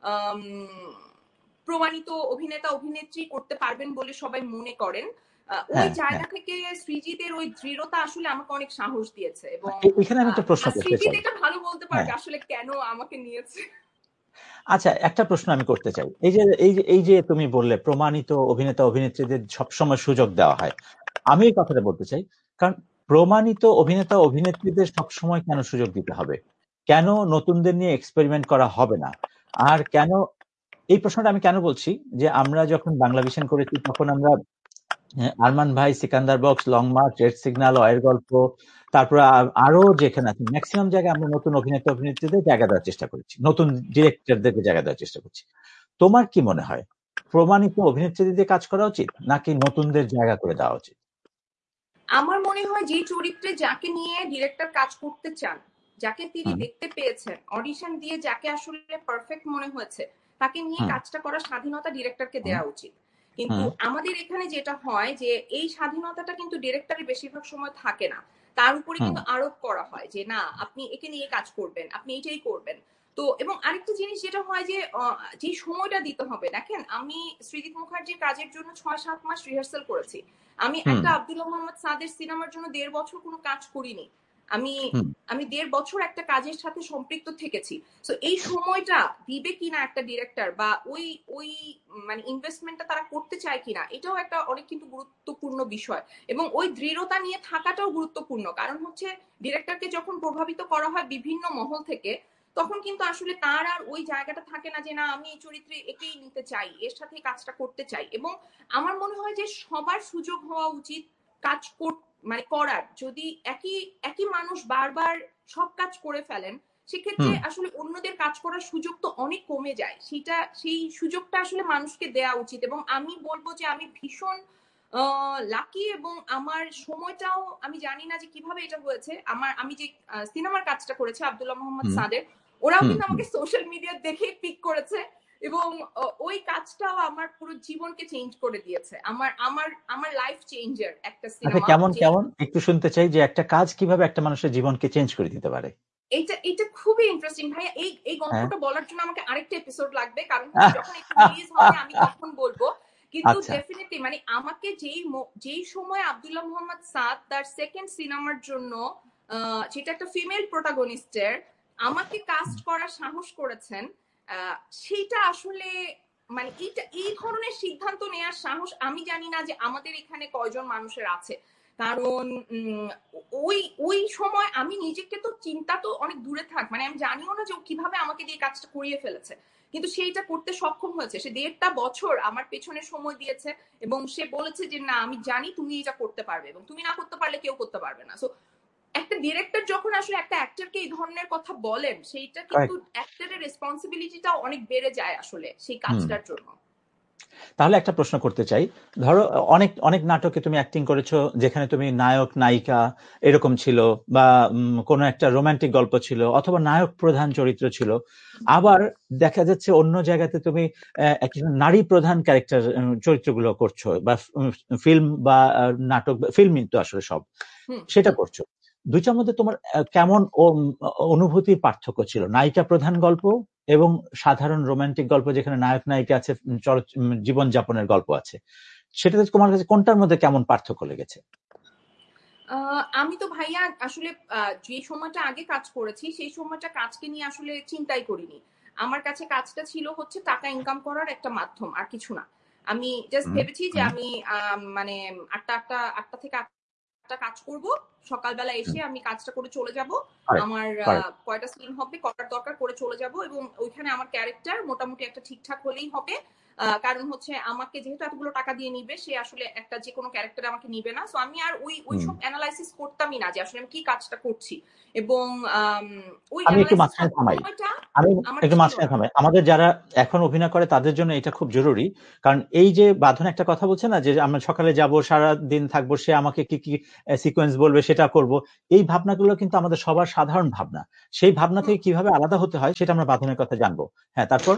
প্রমাণিত অভিনেতা অভিনেত্রী করতে পারবেন বলে সবাই মনে করেন, ওই হ্যাঁ হ্যাঁ। জায়গা থেকে সৃজিতের ওই দৃঢ়তা আসলে আমাকে অনেক সাহস দিয়েছে, এবং এখানে আমি একটা প্রশ্ন করতে সৃজিত চাই। এটা ভালো বলতে হ্যাঁ, পারবে আসলে কেন আমাকে নিয়েছে। আচ্ছা, একটা প্রশ্ন আমি করতে চাই। এই যে তুমি বললে প্রমাণিত অভিনেতা অভিনেত্রীদের সবসময় সুযোগ দেওয়া হয়, আমি এই কথাটা বলতে চাই। কারণ প্রমাণিত অভিনেতা অভিনেত্রীদের সবসময় কেন সুযোগ দিতে হবে? কেন নতুনদের নিয়ে এক্সপেরিমেন্ট করা হবে না? আর কেন, এই প্রশ্নটা আমি কেন বলছি, যে আমরা যখন বাংলাভিশন করেছি তখন আমরা আরমান ভাই, Sikandar box, long March, red signal, অয়ের গল্প, তারপর আরো যেখানে আছে ম্যাক্সিমাম জায়গায় আমরা নতুন অভিনেতা অভিনেত্রীদের জায়গা দেওয়ার চেষ্টা করেছি, নতুন ডিরেক্টরদেরকে জায়গা দেওয়ার চেষ্টা করছি। তোমার কি মনে হয়, প্রমাণিত অভিনেত্রীদের দিয়ে কাজ করা উচিত নাকি নতুনদের জায়গা করে দেওয়া উচিত? আমার মনে হয় যে চরিত্রে যাকে নিয়ে ডিরেক্টর কাজ করতে চান, যাকে তিনি হুম দেখতে পেয়েছেন, অডিশন দিয়ে যাকে আসলে পারফেক্ট মনে হয়েছে, তাকে নিয়ে হুম কাজটা করার স্বাধীনতা ডিরেক্টরকে হুম দেওয়া উচিত। কিন্তু হুম আমাদের এখানে যেটা হয় যে এই স্বাধীনতাটা কিন্তু ডিরেক্টরের বেশিরভাগ সময় থাকে না, তার উপরে হুম কিন্তু আরোপ করা হয় যে না, আপনি একে নিয়ে কাজ করবেন, আপনি এটাই করবেন। তো এবং আরেকটা জিনিস যেটা হয় যে যে সময়টা দিতে হবে, দেখেন আমি সৃজিত মুখার্জির কাজের জন্য 6-7 মাস রিহার্সাল করেছি। আমি হুম একটা আব্দুল্লাহ মোহাম্মদ সাদের সিনেমার জন্য 1.5 বছর কোনো কাজ করিনি। আমি হুম আমি 1.5 বছর একটা কাজের সাথে সম্পৃক্ত থেকেছি। তো এই সময়টা দিবে কিনা একটা ডিরেক্টর, বা ওই ওই মানে ইনভেস্টমেন্টটা তারা করতে চায় কিনা, এটাও একটা অনেক কিন্তু গুরুত্বপূর্ণ বিষয়। এবং ওই দৃঢ়তা নিয়ে থাকাটাও গুরুত্বপূর্ণ, কারণ হচ্ছে ডিরেক্টরকে যখন প্রভাবিত করা হয় বিভিন্ন মহল থেকে, তখন কিন্তু আসলে তার আর ওই জায়গাটা থাকে না যে না, আমি এই চরিত্রে একেই নিতে চাই, এর সাথে কাজটা করতে চাই। এবং আমার মনে হয় যে সবার সুযোগ হওয়া উচিত কাজ মানে করার। যদি একই একই মানুষ বারবার সব কাজ করে ফেলেন, সেক্ষেত্রে হুম আসলে অন্যদের কাজ করার সুযোগ তো অনেক কমে যায়। সেই সুযোগটা আসলে মানুষকে দেওয়া উচিত। এবং আমি বলবো যে আমি ভীষণ লাকি, এবং আমার সময়টাও আমি জানি না যে কিভাবে এটা হয়েছে। আমি যে সিনেমার কাজটা করেছি আব্দুল্লাহ মোহাম্মদ হুম সাদের, ওরাও হুম কিন্তু হুম আমাকে সোশ্যাল মিডিয়া দেখে পিক করেছে এবং ওই কাজটাও আমার পুরো জীবনকে চেঞ্জ করে দিয়েছে। আমার আমার আমার লাইফ চেঞ্জার একটা আচ্ছা, সিনেমা। কেমন কেমন একটু শুনতে চাই যে একটা কাজ কিভাবে একটা মানুষের জীবনকে চেঞ্জ করে দিতে পারে। এটা খুবই ইন্টারেস্টিং ভাইয়া। এই হ্যাঁ। গল্পটা বলার জন্য আমাকে আরেকটা এপিসোড লাগবে, কারণ হচ্ছে যখন এটা রিলিজ হবে আমি তখন বলবো। কিন্তু আচ্ছা। ডেফিনেটলি মানে আমাকে যেই সময় আব্দুল্লাহ মোহাম্মদ সাদ তার সেকেন্ড সিনেমার জন্য যেটা একটা ফিমেল প্রোটাগনিস্টের আমাকে কাস্ট করার সাহস করেছেন, সেটা আসলে মানে এই ধরনের সিদ্ধান্ত নেওয়ার সাহস আমি জানি না যে আমাদের এখানে কয়জন মানুষের আছে। কারণ ওই ওই সময় আমি নিজেকে তো চিন্তা তো অনেক দূরে থাক, মানে আমি জানিও না যে ও কিভাবে আমাকে দিয়ে কাজটা করিয়ে ফেলেছে, কিন্তু সেইটা করতে সক্ষম হয়েছে। সে 1.5টা বছর আমার পেছনে সময় দিয়েছে এবং সে বলেছে যে না আমি জানি তুমি এটা করতে পারবে এবং তুমি না করতে পারলে কেউ করতে পারবে না। সো একটা ডিরেক্টর যখন আসলে একটা অ্যাক্টরকে এই ধরনের কথা বলেন, সেইটা কিন্তু অ্যাক্টরের রেসপন্সিবিলিটিটা অনেক বেড়ে যায় আসলে সেই কাজটার জন্য। তাহলে একটা প্রশ্ন করতে চাই, ধরো অনেক অনেক নাটকে তুমি অ্যাক্টিং করেছো যেখানে তুমি নায়ক নায়িকা এরকম ছিল, বা কোনো একটা রোমান্টিক গল্প ছিল, অথবা নায়ক প্রধান চরিত্র ছিল। আবার দেখা যাচ্ছে অন্য জায়গাতে তুমি একজন নারী প্রধান ক্যারেক্টার চরিত্রগুলো করছো, বা ফিল্ম বা নাটক, ফিল্মই তো আসলে সব, সেটা করছো। দুইটার মধ্যে তোমার কেমন অনুভূতির পার্থক্য ছিল? নায়িকা প্রধান গল্প এবং সাধারণ রোমান্টিক গল্প যেখানে নায়ক নায়িকা আছে, জীবনযাপনের গল্প আছে, সেটাতে তোমার কাছে কোনটার মধ্যে কেমন পার্থক্য লেগেছে? আমি তো ভাইয়া আসলে যে সময়টা আগে কাজ করেছি সেই সময়টা কাজকে নিয়ে আসলে চিন্তাই করিনি। আমার কাছে কাজটা ছিল হচ্ছে টাকা ইনকাম করার একটা মাধ্যম, আর কিছু না। আমি জাস্ট ভেবেছি যে আমি মানে আটটা থেকে আটটা কাজ করব, সকালবেলা এসে আমি কাজটা করে চলে যাব, আমার কয়টা সিন হবে করার দরকার করে চলে যাব, এবং ওইখানে আমার ক্যারেক্টার মোটামুটি একটা ঠিকঠাক হলেই হবে। কারণ হচ্ছে আমাকে যেহেতু এতগুলো টাকা দিয়ে নিবে, সে আসলে একটা যে কোনো ক্যারেক্টার আমাকে নিবে না। সো আমি আর ওই সব অ্যানালাইসিস করতামই না যে আসলে আমি কি কাজটা করছি, এবং ওই আমি একটু অ্যানালাইসিস মাঝখানে থামাই আমার ছিল না। আমাদের যারা এখন অভিনয় করে তাদের জন্য এটা খুব জরুরি। কারণ এই যে বাঁধন একটা কথা বলছে না, যে আমরা সকালে যাব, সারা দিন থাকবো, সে আমাকে কি কি সিকোয়েন্স বলবে সেটা করব, এই ভাবনাগুলো কিন্তু আমাদের সবার সাধারণ ভাবনা। সেই ভাবনা থেকে কিভাবে আলাদা হতে হয় সেটা আমরা বাঁধনের কথা জানবো। হ্যাঁ, তারপর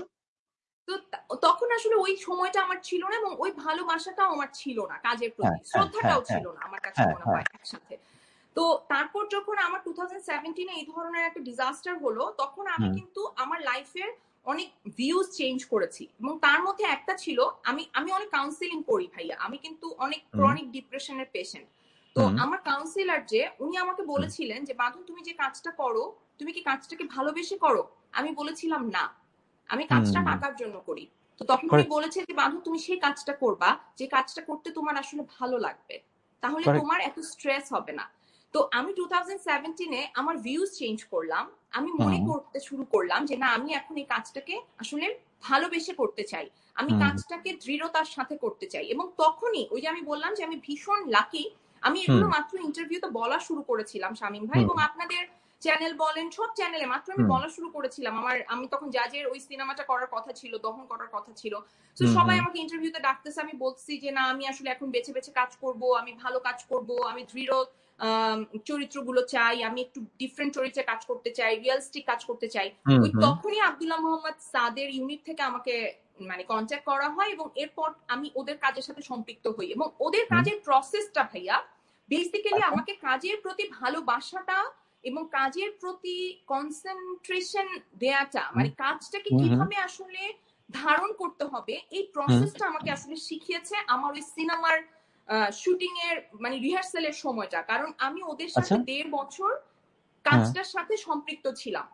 তো তখন আসলে ওই সময়টা আমার ছিল না, এবং ওই ভালোবাসাটাও আমার ছিল না কাজের প্রতি, শ্রদ্ধাটাও ছিল না আমার কাছে মনে হয় একসাথে। তো তারপর যখন আমার 2017 এই ধরনের একটা ডিজাস্টার হলো, তখন আমি কিন্তু আমার লাইফের অনেক ভিউজ চেঞ্জ করেছি, এবং তার মধ্যে একটা ছিল আমি অনেক কাউন্সিলিং করি ভাইয়া, আমি কিন্তু অনেক ক্রনিক ডিপ্রেশনের পেশেন্ট। তো আমার কাউন্সিলর যে উনি আমাকে বলেছিলেন যে বাঁধন তুমি যে কাজটা করো, তুমি কি কাজটাকে ভালোবেসে করো? আমি বলেছিলাম না, আমি কাজটা টাকার জন্য করি। তো তখন উনি বলেছে যে বাঁধন তুমি সেই কাজটা করবা যে কাজটা করতে তোমার আসলে ভালো লাগবে, তাহলে তোমার এত স্ট্রেস হবে না। তো আমি 2017-এ আমার ভিউজ চেঞ্জ করলাম, আমি মনে করতে শুরু করলাম যে না আমি এখন এই কাজটাকে আসলে ভালোবেসে করতে চাই, আমি কাজটাকে দৃঢ়তার সাথে করতে চাই। এবং তখনই ওই যে আমি বললাম যে আমি ভীষণ লাকি, আমি এগুলো মাত্র ইন্টারভিউতে বলা শুরু করেছিলাম শামীম ভাই, এবং আপনাদের চ্যানেল বলেন সব চ্যানেলে মাত্র আমি বলা শুরু করেছিলাম। আমি তখন জাজের ওই সিনেমাটা করার কথা ছিল, দহন করার কথা ছিল। তো সবাই আমাকে ইন্টারভিউতে ডাকতেছে, আমি বলছি যে না আমি আসলে এখন বেছে বেছে কাজ করব, আমি ভালো কাজ করব, আমি দৃঢ় চরিত্রগুলো চাই, আমি একটু ডিফারেন্ট চরিত্রে কাজ করতে চাই, রিয়েলিস্টিক কাজ করতে চাই। ওই তখনই আব্দুল্লাহ মোহাম্মদ সাদের ইউনিট থেকে আমাকে মানে কন্ট্যাক্ট করা হয়, এবং এরপর আমি ওদের কাজের সাথে সম্পৃক্ত হই। এবং ওদের কাজের প্রসেসটা ভাইয়া বেসিক্যালি আমাকে কাজের প্রতি ভালোবাসাটা এবং কাজের প্রতি কনসেন্ট্রেশন দেয়াটা, মানে কাজটাকে কিভাবে আসলে ধারণ করতে হবে, এই প্রসেসটা আমাকে আসলে শিখিয়েছে আমার ওই সিনেমার শুটিং এর মানে রিহার্সালের সময়টা। কারণ আমি ওদের সাথে 1.5 বছর কাজটার সাথে সম্পৃক্ত ছিলাম।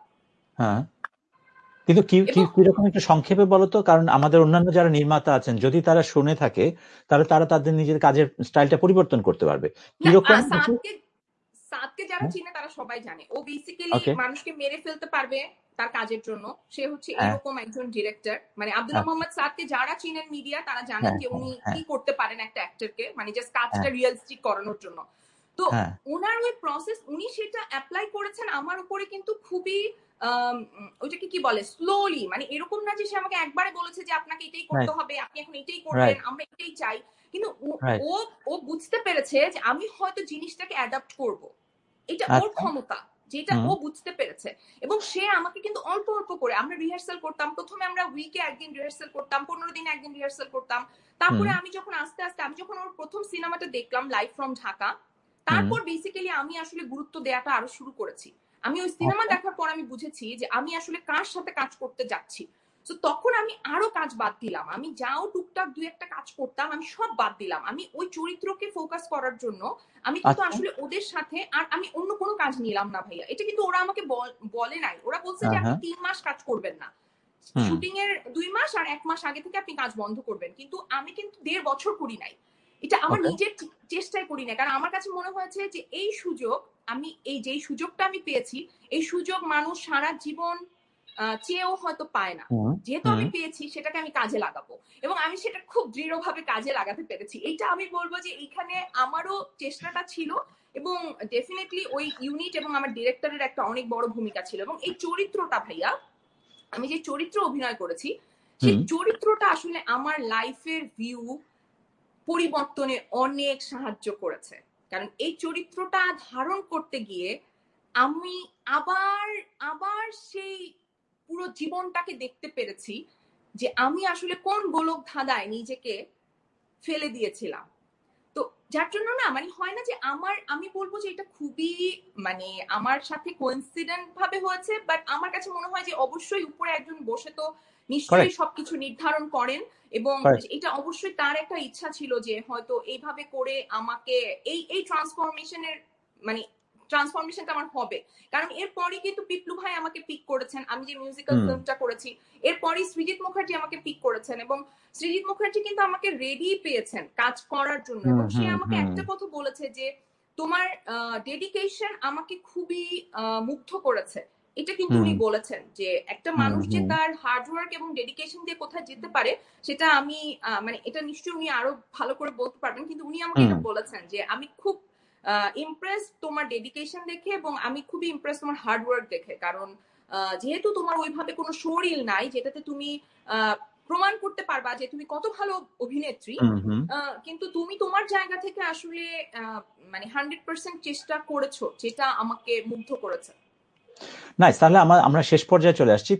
কিন্তু কিরকম একটু সংক্ষেপে বলতো, কারণ আমাদের অন্যান্য যারা নির্মাতা আছেন যদি তারা শুনে থাকে তাহলে তারা তাদের নিজের কাজের স্টাইলটা পরিবর্তন করতে পারবে। কিরকম সাদকে যারা চিনে তারা সবাই জানে ও বেসিক্যালি মানুষকে মেরে ফেলতে পারবে তার কাজের জন্য। সে হচ্ছে এরকম একজন ডিরেক্টর। মানে আব্দুল্লাহ মোহাম্মদ সাদকে যারা চিনেন মিডিয়া তারা জানেন যে উনি কি করতে পারেন একটা অ্যাক্টরকে, মানে জাস্ট কাজটা রিয়েলিস্টিক করানোর জন্য। তো ওনার ওই প্রসেস উনি সেটা অ্যাপ্লাই করেছেন আমার উপরে, কিন্তু খুবই ওইটাকে কি বলে স্লোলি, মানে এরকম না যে সে আমাকে একবারে বলেছে যে আপনাকে এটাই করতে হবে, আপনি এখন এটাই করবেন, আমরা এটাই চাই। কিন্তু ও বুঝতে পেরেছে যে আমি হয়তো জিনিসটাকে অ্যাডাপ্ট করব, এটা ওর ক্ষমতা যেটা ও বুঝতে পেরেছে। এবং সে আমাকে কিন্তু অল্প অল্প করে, আমরা রিহার্সাল করতাম, প্রথমে আমরা উইকে একদিন রিহার্সাল করতাম, 15 দিনে একদিন রিহার্সাল করতাম। তারপরে আমি যখন আস্তে আস্তে, আমি যখন ওর প্রথম সিনেমাটা দেখলাম লাইভ ফ্রম ঢাকা, তারপর বেসিক্যালি আমি আসলে গুরুত্ব দেওয়াটা আরো শুরু করেছি। আমি ওই সিনেমা দেখার পর আমি বুঝেছি যে আমি আসলে কার সাথে কাজ করতে যাচ্ছি। তো তখন আমি আরো কাজ বাদ দিলাম, আমি যাও টুকটাক দুই একটা কাজ করতাম আমি সব বাদ দিলাম, আমি ওই চরিত্রকে ফোকাস করার জন্য আমি কিন্তু আসলে ওদের সাথে আর আমি অন্য কোনো কাজ নিলাম না ভাইয়া। এটা কিন্তু ওরা আমাকে বলে নাই, ওরা বলছে যে আপনি 3 মাস কাজ করবেন না, শুটিং এর 2 মাস আর 1 মাস আগে থেকে আপনি কাজ বন্ধ করবেন। কিন্তু আমি কিন্তু 1.5 বছর করি নাই, এটা আমার নিজের চেষ্টায় করি না, কারণ আমার কাছে মনে হয়েছে যে এই সুযোগ, আমি এই যেই সুযোগটা আমি পেয়েছি, এই সুযোগ মানুষ সারা জীবন চেয়েও হয়তো পায় না। যেহেতু আমি পেয়েছি সেটাকে আমি কাজে লাগাবো, এবং আমি সেটা খুব দৃঢ়ভাবে কাজে লাগাতে পেরেছি। এইটা আমি বলবো যে এইখানে আমারও চেষ্টাটা ছিল, এবং ডেফিনেটলি ওই ইউনিট এবং আমার ডিরেক্টরের একটা অনেক বড় ভূমিকা ছিল। এবং এই চরিত্রটা ভাইয়া, আমি যে চরিত্র অভিনয় করেছি, সেই চরিত্রটা আসলে আমার লাইফের ভিউ পরিবর্তনে অনেক সাহায্য করেছে। কারণ এই চরিত্রটা ধারণ করতে গিয়ে আমি আবার আবার সেই পুরো জীবনটাকে দেখতে পেরেছি যে আমি আসলে কোন গোলক ধাঁধায় নিজেকে ফেলে দিয়েছিলাম। তো যার জন্য না, মানে হয় না যে আমি বলবো যে এটা খুবই মানে আমার সাথে কোইন্সিডেন্ট ভাবে হয়েছে, বাট আমার কাছে মনে হয় যে অবশ্যই উপরে একজন বসে তো নিশ্চয়ই সবকিছু নির্ধারণ করেন, এবং এটা অবশ্যই তার একটা ইচ্ছা ছিল যে হয়তো এইভাবে করে আমাকে এই ট্রান্সফরমেশনটা আমার হবে। কারণ এরপরই কিন্তু পিপলু ভাই আমাকে পিক করেছেন, আমি যে মিউজিক্যাল ফিল্মটা করেছি, এরপরই সৃজিত মুখার্জি আমাকে পিক করেছেন, এবং সৃজিত মুখার্জি কিন্তু আমাকে রেডি পেয়েছেন কাজ করার জন্য, এবং সে আমাকে একটা কথা বলেছে যে তোমার ডেডিকেশন আমাকে খুবই মুগ্ধ করেছে। এটা কিন্তু উনি বলেছেন যে একটা মানুষ যে তার হার্ডওয়ার্ক এবং ডেডিকেশন দিয়ে কোথায় যেতে পারে, সেটা আমি মানে এটা নিশ্চয়ই উনি আরো ভালো করে বলতে পারবেন, কিন্তু উনি আমাকে এটা বলেছেন যে আমি খুব ইমপ্রেস তোমার ডেডিকেশন দেখে, এবং আমি খুবই ইমপ্রেস তোমার হার্ডওয়ার্ক দেখে। কারণ যেহেতু তোমার ওইভাবে কোনো শোরিল নাই যেটাতে তুমি প্রমাণ করতে পারবা যে তুমি কত ভালো অভিনেত্রী, কিন্তু তুমি তোমার জায়গা থেকে আসলে মানে 100% চেষ্টা করেছো, যেটা আমাকে মুগ্ধ করেছে। নাইস, তাহলে আমরা শেষ পর্যায়ে চলে আসছি।